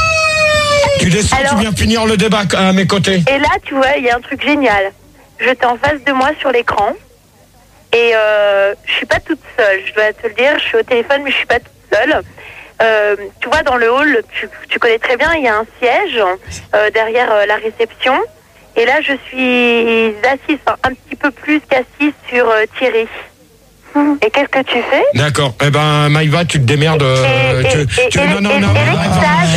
Speaker 2: Tu descends,
Speaker 3: Alors-
Speaker 2: tu viens finir le débat à mes côtés.
Speaker 3: Et là, tu vois, il y a un truc génial. J'étais en face de moi sur l'écran. Et je suis pas toute seule, je dois te le dire. Je suis au téléphone, mais je suis pas toute seule. Tu vois, dans le hall, tu connais très bien, il y a un siège derrière la réception. Et là, je suis assise, enfin, un petit peu plus qu'assise sur Thierry. Et qu'est-ce que tu fais?
Speaker 2: D'accord. Eh ben, Maïva, tu te démerdes.
Speaker 3: Et l'extase,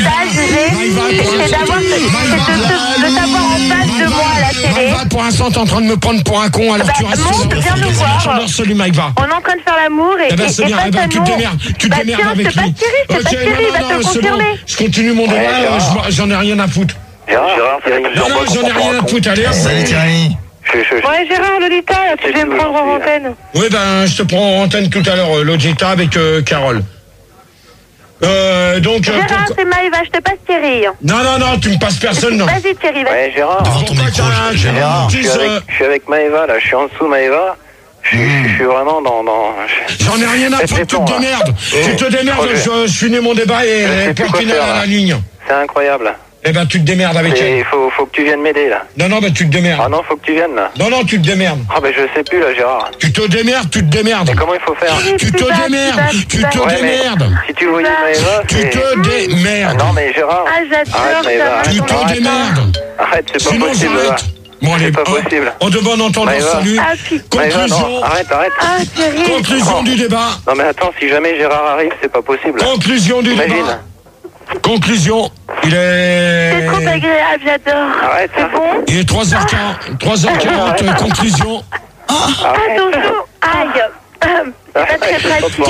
Speaker 3: c'est d'avoir de t'avoir en face de moi à la télé.
Speaker 2: Maïva, pour l'instant, t'es en train de me prendre pour un con, alors tu restes
Speaker 3: monte, viens nous voir.
Speaker 2: J'adore celui Maïva.
Speaker 3: On est en train de faire l'amour et
Speaker 2: Eh ben, c'est bien. Eh ben, tu te démerdes. Tu te démerdes avec
Speaker 3: c'est pas
Speaker 2: lui.
Speaker 3: Thierry, c'est pas Thierry, il va te le
Speaker 2: c'est bon.
Speaker 3: confirmer.
Speaker 2: Je continue mon débat, j'en ai rien à foutre.
Speaker 1: Gérard,
Speaker 2: Non, j'en ai rien à foutre. Allez, hop.
Speaker 4: Salut Thierry.
Speaker 3: Ouais, Gérard, Lolita, tu viens me prendre en antenne.
Speaker 2: Oui, ben, je te prends en antenne tout à l'heure, Logita, avec Carole. Donc...
Speaker 3: Gérard, c'est Maëva, je te passe Thierry.
Speaker 2: Non, tu me passes personne, non.
Speaker 3: Vas-y, Thierry, vas-y.
Speaker 1: Ouais, Gérard.
Speaker 4: Devant ton micro, Gérard.
Speaker 1: Je suis avec Maëva, là. Je suis en dessous, Maëva. Je suis vraiment dans...
Speaker 2: J'en ai rien à foutre, tu te démerdes. Tu te démerdes, je finis mon débat et Portina à la ligne.
Speaker 1: C'est incroyable.
Speaker 2: Eh ben, tu te démerdes avec elle.
Speaker 1: Il faut que tu viennes m'aider, là.
Speaker 2: Non, ben, tu te démerdes.
Speaker 1: Ah non, faut que tu viennes, là.
Speaker 2: Non, tu te démerdes.
Speaker 1: Ah ben, je sais plus, là, Gérard.
Speaker 2: Tu te démerdes, tu te démerdes.
Speaker 1: Et comment il faut faire?
Speaker 2: Tu te démerdes, tu te
Speaker 1: Ouais, mais
Speaker 2: démerdes.
Speaker 1: si tu voyais Maëva,
Speaker 2: Tu te démerdes.
Speaker 1: Non, mais Gérard...
Speaker 3: Ah, j'adore
Speaker 1: Maëva,
Speaker 3: ça.
Speaker 2: Tu te démerdes.
Speaker 1: Arrête, c'est pas
Speaker 2: Sinon,
Speaker 1: possible, là.
Speaker 2: j'arrête. Bon, allez,
Speaker 1: C'est pas possible.
Speaker 2: en de bon entendant,
Speaker 1: Maëva.
Speaker 2: salut.
Speaker 3: Ah, putain.
Speaker 1: Maëva,
Speaker 2: Conclusion.
Speaker 1: non, arrête.
Speaker 3: Ah, Thierry.
Speaker 2: Conclusion du débat.
Speaker 1: Non, mais attends, si jamais Gérard arrive, c'est pas possible.
Speaker 2: Conclusion du
Speaker 1: Imagine.
Speaker 2: débat. Conclusion. Il est...
Speaker 3: C'est trop agréable, j'adore.
Speaker 1: Arrête,
Speaker 3: C'est bon?
Speaker 2: Il est 3h40, conclusion.
Speaker 3: Attention. Aïe. C'est pas très pratique.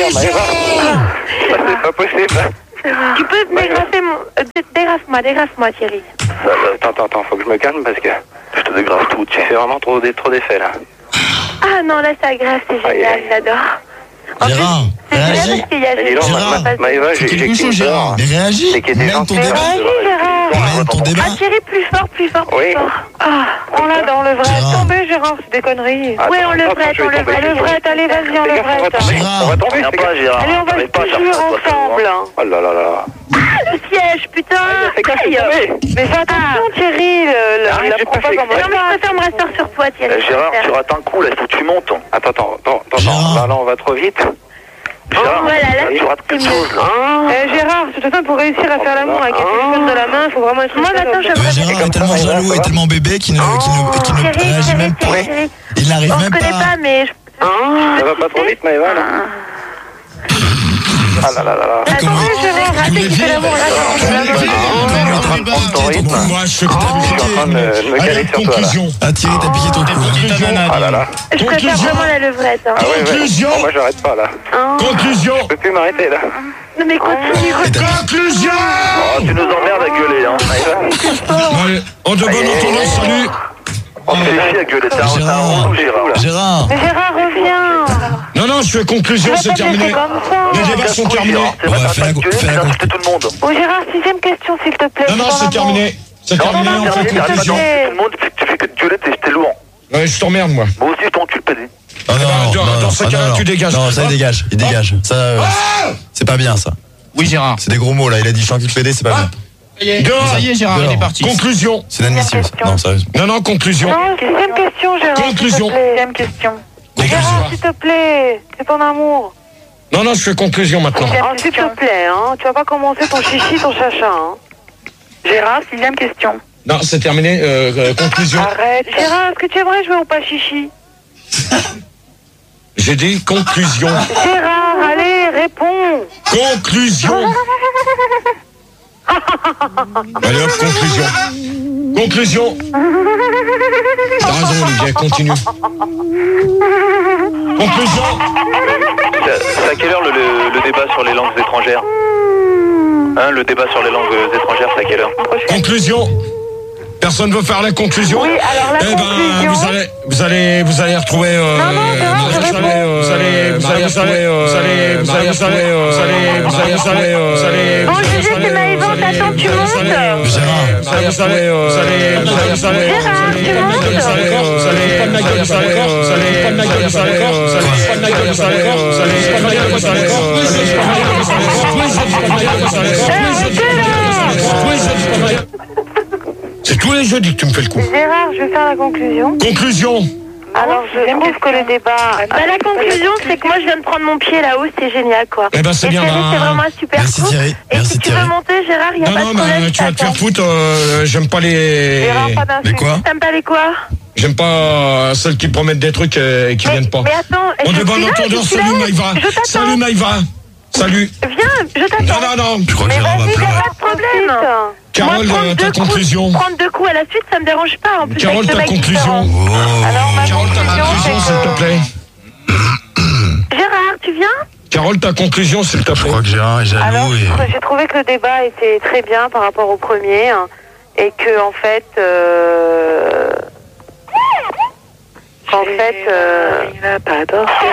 Speaker 1: C'est pas possible.
Speaker 3: Tu peux dégrafer mon... Dégrafe-moi, Thierry.
Speaker 1: Attends, faut que je me calme parce que je te dégrave tout. Tu fais vraiment trop d'effets là.
Speaker 3: Ah non, là, ça grave, c'est génial, j'adore.
Speaker 4: Gérard, réagis.
Speaker 1: Maëva, j'ai quelque chose, Gérard.
Speaker 4: Mais réagis. Mène ton débat. Mène ton débat.
Speaker 3: Ah, Thierry, plus fort.
Speaker 1: Oui.
Speaker 5: Ah, on l'a dans le vrai. Tombez, Gérard, c'est des conneries.
Speaker 3: Oui, on le prête.
Speaker 5: Allez, vas-y, on le prête.
Speaker 1: On va tomber, pas, Gérard.
Speaker 5: Allez, on va se toujours ensemble.
Speaker 1: Oh là là là.
Speaker 3: Le siège, putain.
Speaker 5: Mais fais attention, Thierry, la prends pas comme
Speaker 3: Non, mais je préfère me rasseoir sur toi, Thierry.
Speaker 1: Gérard, tu rates un coup, là, il faut que tu montes. Attends. Là, on va trop vite. Gérard, tu rates quelque chose, là.
Speaker 5: Gérard, de toute façon, pour réussir à faire l'amour avec un téléphone de la main, il faut vraiment être...
Speaker 3: Moi, maintenant, je
Speaker 4: Gérard est tellement jaloux et tellement bébé qu'il ne réagit même pas. Il n'arrive même
Speaker 3: pas. On se connaît pas, mais...
Speaker 1: Ça va pas trop vite, Maëva, là. Ah là là là là.
Speaker 3: Attends, Gérard, raté qui fait l'amour,
Speaker 2: Moi, je suis en
Speaker 1: train de me caler sur toi, là.
Speaker 4: Ah, Thierry, t'as piqué ton coup.
Speaker 1: Ah là là.
Speaker 3: Je préfère vraiment la levrette.
Speaker 1: Ah ouais.
Speaker 2: Conclusion.
Speaker 1: Moi, j'arrête pas, là.
Speaker 2: Conclusion.
Speaker 1: Je peux plus m'arrêter, là.
Speaker 3: Non, mais continue.
Speaker 2: Conclusion.
Speaker 1: Oh, tu nous emmerdes à gueuler, hein, Maëva.
Speaker 2: Allez, en de bonne entendance, salut.
Speaker 1: On se fait chier à gueuler. T'as un rond,
Speaker 4: Gérard.
Speaker 5: Mais Gérard, reviens.
Speaker 2: Non, je fais conclusion, c'est terminé. Les débats sont terminés.
Speaker 1: C'est vrai, t'as pas gueulé, t'as insulté tout le monde.
Speaker 5: Oh, Gérard, 6ème question, s'il te plaît.
Speaker 2: Non, c'est terminé. C'est terminé, on fait conclusion.
Speaker 1: Tout le monde, tu fais que de gueuler, t'es lourd.
Speaker 2: Ouais, je t'emmerde, moi.
Speaker 1: Moi aussi, je t'encule, PD.
Speaker 4: Oh non,
Speaker 2: dans ce cas-là, tu dégages.
Speaker 4: Non, ça, il dégage. Ça, c'est pas bien, ça.
Speaker 10: Oui, Gérard.
Speaker 4: C'est des gros mots, là. Il a dit chantier PD, c'est pas bien.
Speaker 10: Ça y est, Gérard, il est parti.
Speaker 2: Conclusion.
Speaker 4: C'est inadmissible, ça. Non, sérieusement.
Speaker 2: Non, conclusion.
Speaker 5: Non, 6ème question, Gérard.
Speaker 2: Conclusion.
Speaker 5: 6ème question. Gérard, s'il te plaît, c'est ton amour.
Speaker 2: Non, je fais conclusion maintenant.
Speaker 5: S'il te plaît, hein. Tu vas pas commencer ton chichi, ton chacha, hein. Gérard, 6ème question.
Speaker 2: Non, c'est terminé. Conclusion.
Speaker 5: Arrête. Gérard, est-ce que tu aimerais jouer ou pas chichi?
Speaker 2: J'ai dit conclusion.
Speaker 5: Gérard, allez, réponds.
Speaker 2: Conclusion. Allez hop, conclusion. Conclusion. T'as raison, Olivier, continue. Conclusion.
Speaker 1: C'est à quelle heure le débat sur les langues étrangères? Hein, le débat sur les langues étrangères, c'est à quelle heure?
Speaker 2: Conclusion. Personne veut faire la conclusion?
Speaker 5: Oui, alors la conclusion.
Speaker 2: Vous allez retrouver.
Speaker 3: Bon, je sais, c'est Maëva, on t'attend, tu montes.
Speaker 2: C'est tous les jeudis que tu me fais le coup.
Speaker 5: Gérard, je vais faire la conclusion.
Speaker 2: Conclusion.
Speaker 5: Alors, je trouve que le débat...
Speaker 3: La conclusion, c'est que moi, je viens de prendre mon pied là-haut, c'est génial, quoi.
Speaker 2: Eh ben, c'est bien.
Speaker 3: C'est vraiment un super
Speaker 4: Merci,
Speaker 3: coup.
Speaker 4: Thierry.
Speaker 3: Et si tu veux monter, Gérard, il n'y a pas de problème.
Speaker 2: Non, tu vas te faire foutre. J'aime pas les...
Speaker 4: Les quoi?
Speaker 3: T'aimes pas les quoi?
Speaker 2: J'aime pas celles qui promettent des trucs et qui viennent pas.
Speaker 3: Mais attends,
Speaker 2: On est bon entendeur. Salut, Maïva. Salut, Maïva. Salut.
Speaker 3: Viens, je t'attends.
Speaker 2: Non.
Speaker 4: Je crois que Gérard va pleurer.
Speaker 3: Pas de problème.
Speaker 2: Carole, ta conclusion.
Speaker 3: Prendre 2 coups à la suite, ça me dérange pas. En plus,
Speaker 2: Carole, ta conclusion.
Speaker 5: Alors, ma
Speaker 2: Carole, ta
Speaker 5: conclusion,
Speaker 2: conclusion, s'il te plaît.
Speaker 3: Gérard, tu viens?
Speaker 2: Carole, ta conclusion, s'il te plaît.
Speaker 4: Je crois que Gérard est jaloux.
Speaker 5: Alors, j'ai trouvé que le débat était très bien par rapport au premier, hein, et que en fait, il n'a pas d'orgueil.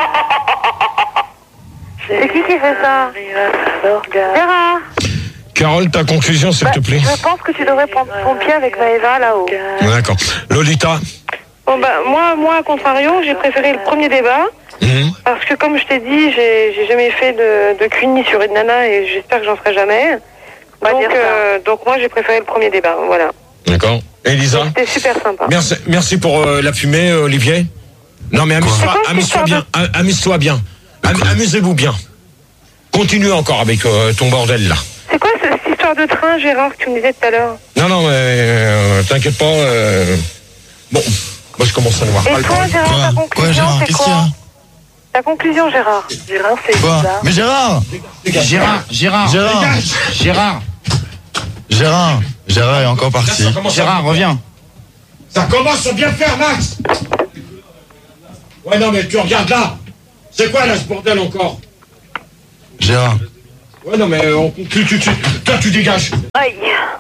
Speaker 5: C'est qui fait ça? Gérard.
Speaker 2: Carole, ta conclusion, s'il te plaît.
Speaker 5: Je pense que tu devrais prendre ton pied avec Maëva là-haut.
Speaker 2: D'accord. Lolita.
Speaker 5: Bon moi, à contrario, j'ai préféré le premier débat. Parce que comme je t'ai dit, j'ai jamais fait de cuni sur une nana et j'espère que j'en ferai jamais. Donc moi j'ai préféré le premier débat, voilà.
Speaker 2: D'accord. Elisa.
Speaker 5: C'était super sympa.
Speaker 2: Merci pour la fumée, Olivier. Non mais amuse-toi bien. Amuse-toi bien. Amusez-vous bien. Continue encore avec ton bordel là.
Speaker 5: C'est quoi cette histoire de train, Gérard, que tu me disais tout à l'heure?
Speaker 2: Non mais t'inquiète pas. Bon, moi je commence à le voir.
Speaker 5: Et toi, Gérard, ta conclusion, c'est quoi? Ta conclusion, Gérard? Gérard, c'est
Speaker 4: quoi? Mais Gérard est encore parti.
Speaker 10: Gérard, reviens.
Speaker 2: Ça commence à bien faire, Max. Ouais, non, mais tu regardes là. C'est quoi là ce bordel encore?
Speaker 4: Gérard.
Speaker 2: Ouais, non, mais toi, tu dégages.
Speaker 3: Aïe.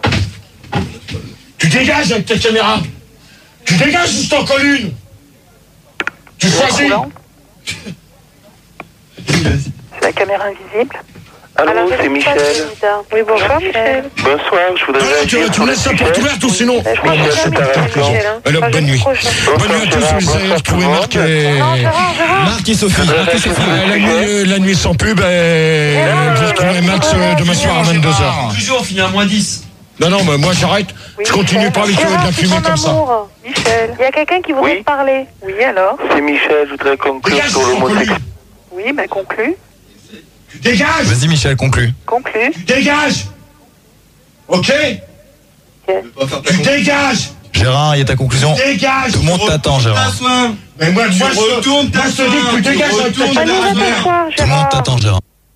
Speaker 2: Tu dégages avec ta caméra. Tu dégages ou je t'en colle une? Tu choisis.
Speaker 5: C'est la caméra invisible.
Speaker 1: Allô, c'est Michel.
Speaker 3: Oui, bonjour, Michel.
Speaker 1: Bonsoir, je voudrais réagir
Speaker 2: Tu
Speaker 1: sur le
Speaker 2: laisses la
Speaker 1: sujet.
Speaker 2: porte ouverte ou sinon
Speaker 1: Michel, c'est ta réaction.
Speaker 2: Alors, bonne nuit. Bonne nuit à tous, vous avez retrouvé Marc et...
Speaker 4: Marc et Sophie.
Speaker 2: La nuit sans pub, vous retrouverez Max demain soir à 22h.
Speaker 7: Toujours, on finit à moins 10.
Speaker 2: Non, mais moi j'arrête. Je continue pas avec de la fumée comme ça.
Speaker 3: Michel, il y a quelqu'un qui voudrait te parler.
Speaker 5: Oui, alors?
Speaker 1: C'est Michel, je voudrais conclure sur l'homosexualité.
Speaker 5: Oui, mais conclue.
Speaker 2: Tu dégages.
Speaker 4: Vas-y, Michel, conclue.
Speaker 5: Conclue.
Speaker 2: Tu dégages. Ok. Tu dégages.
Speaker 4: Gérard, il y a ta conclusion.
Speaker 2: Dégage.
Speaker 4: Tout le monde t'attend, Gérard.
Speaker 2: Mais moi, je te dis que tu dégages avec ta
Speaker 3: T'asseoir,
Speaker 4: Tout le monde t'attend, Gérard.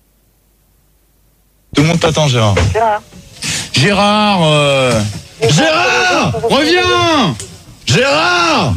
Speaker 4: Tout le monde t'attend, Gérard.
Speaker 10: Gérard, Gérard, reviens.
Speaker 4: Gérard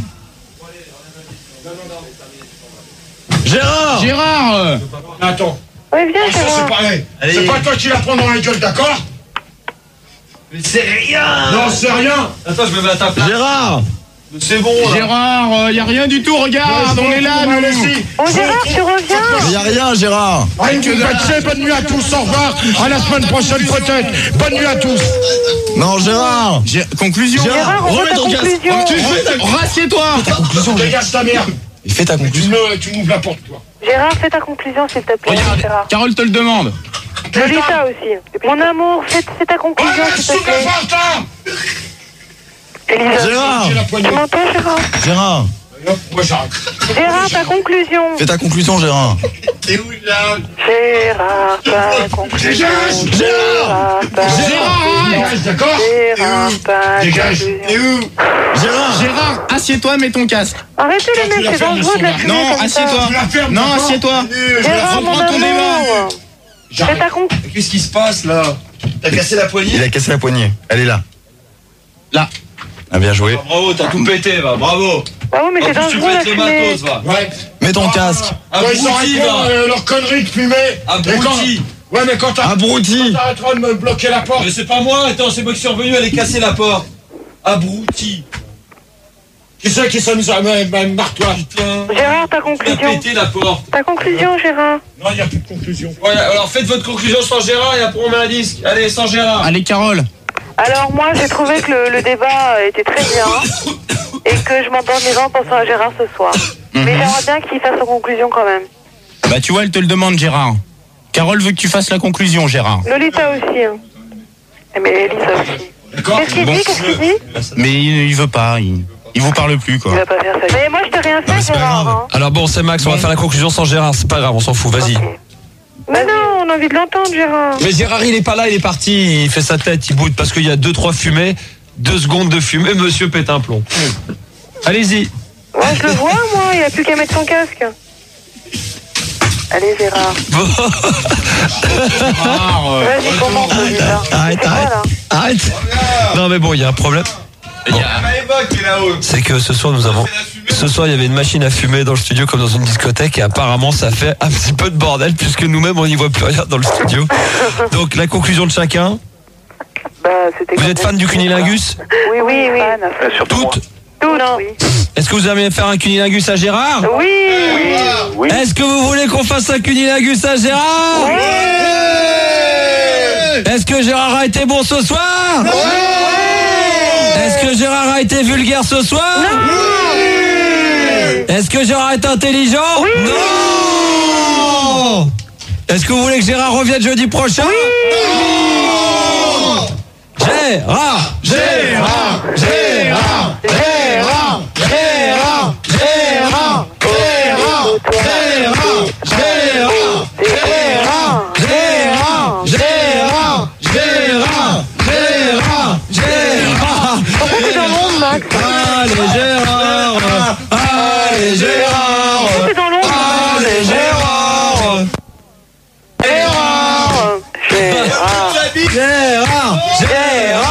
Speaker 4: Gérard
Speaker 10: Gérard.
Speaker 2: Attends.
Speaker 3: Oui, viens,
Speaker 2: Ça,
Speaker 3: Gérard.
Speaker 2: c'est pareil. C'est pas toi qui la prends dans la gueule, d'accord?
Speaker 7: Mais c'est rien.
Speaker 2: Non, c'est rien.
Speaker 7: Attends, je me mets à ta place.
Speaker 4: Gérard
Speaker 7: C'est bon, là.
Speaker 10: Gérard, y a rien du tout, regarde, on est là, nous.
Speaker 3: Oh, Gérard, tu reviens.
Speaker 4: Mais y a rien, Gérard.
Speaker 2: Bonne nuit à tous, au revoir. À la semaine prochaine, peut-être. Bonne nuit à tous.
Speaker 4: Non, Gérard.
Speaker 10: Conclusion.
Speaker 3: Gérard, on veut
Speaker 4: remets
Speaker 3: ta
Speaker 4: ton casque.
Speaker 3: conclusion.
Speaker 10: Rassieds-toi.
Speaker 2: Dégage ta mère.
Speaker 4: Il fait ta conclusion.
Speaker 2: Tu m'ouvres la porte, toi.
Speaker 3: Gérard, fais ta conclusion, s'il te plaît. Gérard.
Speaker 10: Carole te le demande.
Speaker 3: Lolita aussi. Mon amour, fais ta conclusion, s'il te plaît. Elisa.
Speaker 4: Gérard
Speaker 3: Tu m'entends, Gérard?
Speaker 4: Gérard
Speaker 2: Moi, j'arrête.
Speaker 3: Gérard, ta conclusion.
Speaker 4: Fais ta conclusion, Gérard.
Speaker 5: Gérard, ta conclusion.
Speaker 2: Gérard. Dégage, d'accord?
Speaker 5: Gérard, ta
Speaker 2: Dégage.
Speaker 5: conclusion.
Speaker 10: Gérard, assieds-toi, mets ton casque.
Speaker 3: Arrêtez les mecs, c'est dangereux de la fumer
Speaker 10: Non,
Speaker 3: comme ça.
Speaker 10: assieds-toi.
Speaker 2: Tu la fermes,
Speaker 10: Non,
Speaker 2: d'accord?
Speaker 10: assieds-toi.
Speaker 3: Gérard, mon
Speaker 10: Reprends ton débat.
Speaker 3: amour. Fais ta conclusion.
Speaker 7: Qu'est-ce qui se passe, là? T'as cassé la poignée?
Speaker 4: Il a cassé la poignée. Elle est là.
Speaker 10: Là.
Speaker 4: Ah, bien joué.
Speaker 7: Bravo, t'as tout pété, va. Bravo.
Speaker 3: Ah oui, mais c'est
Speaker 7: En plus, tu
Speaker 3: dangereux la
Speaker 7: pètes le
Speaker 3: fumée.
Speaker 7: matos, va.
Speaker 2: Ouais.
Speaker 4: Mets ton casque.
Speaker 2: Quand ils
Speaker 7: Abruti,
Speaker 2: arrêteront
Speaker 7: va.
Speaker 2: leur connerie de fumer.
Speaker 7: Abruti.
Speaker 2: Ouais, mais quand
Speaker 4: Abruti.
Speaker 2: t'arrêteras de me bloquer la porte.
Speaker 7: Mais c'est pas moi, attends, c'est moi qui suis revenu, aller casser la porte. Abruti.
Speaker 2: Qui c'est qui s'amuse à marre-toi?
Speaker 7: Putain.
Speaker 3: Gérard, ta
Speaker 7: T'as
Speaker 3: conclusion.
Speaker 7: pété la porte.
Speaker 3: Ta conclusion, Gérard.
Speaker 2: Non, il n'y a plus de conclusion.
Speaker 7: Ouais, alors faites votre conclusion sans Gérard et après on met un disque. Allez, sans Gérard.
Speaker 10: Allez, Carole.
Speaker 3: Alors moi, j'ai trouvé que le débat était très bien et que je m'endormirai en pensant à Gérard ce soir. Mais j'aimerais bien qu'il fasse sa conclusion quand même.
Speaker 10: Bah, tu vois, elle te le demande, Gérard. Carole veut que tu fasses la conclusion, Gérard.
Speaker 3: Lolita aussi. Hein. Mais Elisa aussi.
Speaker 2: D'accord?
Speaker 3: Qu'est-ce qu'il dit? Qu'est-ce qu'il dit?
Speaker 10: Mais il veut pas, il vous parle plus, quoi.
Speaker 3: Il va pas faire ça. Mais moi, je t'ai rien fait,
Speaker 4: c'est pas
Speaker 3: Gérard.
Speaker 4: grave.
Speaker 3: Hein.
Speaker 7: Alors bon, c'est Max, on va faire la conclusion sans Gérard, c'est pas grave, on s'en fout, vas-y.
Speaker 3: Mais non, on a envie de l'entendre, Gérard.
Speaker 7: Mais Gérard, il est pas là, il est parti, il fait sa tête, il boude parce qu'il y a 2-3 fumées, 2 secondes de fumée, monsieur pète un plomb. Allez-y.
Speaker 3: Ouais, je le vois, moi, il a plus qu'à mettre son casque. Allez, Gérard. Vas-y, commence, Lolita.
Speaker 7: Arrête,
Speaker 3: C'est quoi, là?
Speaker 7: arrête. Non mais bon, il y a un problème.
Speaker 9: Il y a Maëva qui est là-haut.
Speaker 7: C'est que ce soir il y avait une machine à fumer dans le studio comme dans une discothèque et apparemment ça fait un petit peu de bordel puisque nous-mêmes on n'y voit plus rien dans le studio. Donc la conclusion de chacun.
Speaker 5: Bah, c'était
Speaker 7: Vous êtes fan du cunilingus?
Speaker 5: Oui, oui, oui.
Speaker 1: Surtout moi.
Speaker 7: Toutes?
Speaker 3: Tout, non.
Speaker 5: Oui.
Speaker 7: Est-ce que vous aimez faire un cunilingus à Gérard?
Speaker 3: Oui.
Speaker 1: Oui.
Speaker 7: Est-ce que vous voulez qu'on fasse un cunilingus à Gérard? Est-ce que Gérard a été bon ce soir? Est-ce que Gérard a été vulgaire ce soir? Est-ce que Gérard est intelligent? Non. Est-ce que vous voulez que Gérard revienne jeudi prochain? Gérard, Gérard, Gérard, Gérard, Gérard, Gérard, Gérard, Gérard, Gérard, Gérard, Gérard, Gérard, Gérard, Gérard.
Speaker 3: Pourquoi t'es dans l'ombre, Max?
Speaker 7: Allez Gérard, allez Gérard,
Speaker 3: Pourquoi t'es dans l'ombre?
Speaker 7: allez Gérard,
Speaker 3: Gérard.
Speaker 7: Gérard, Gérard,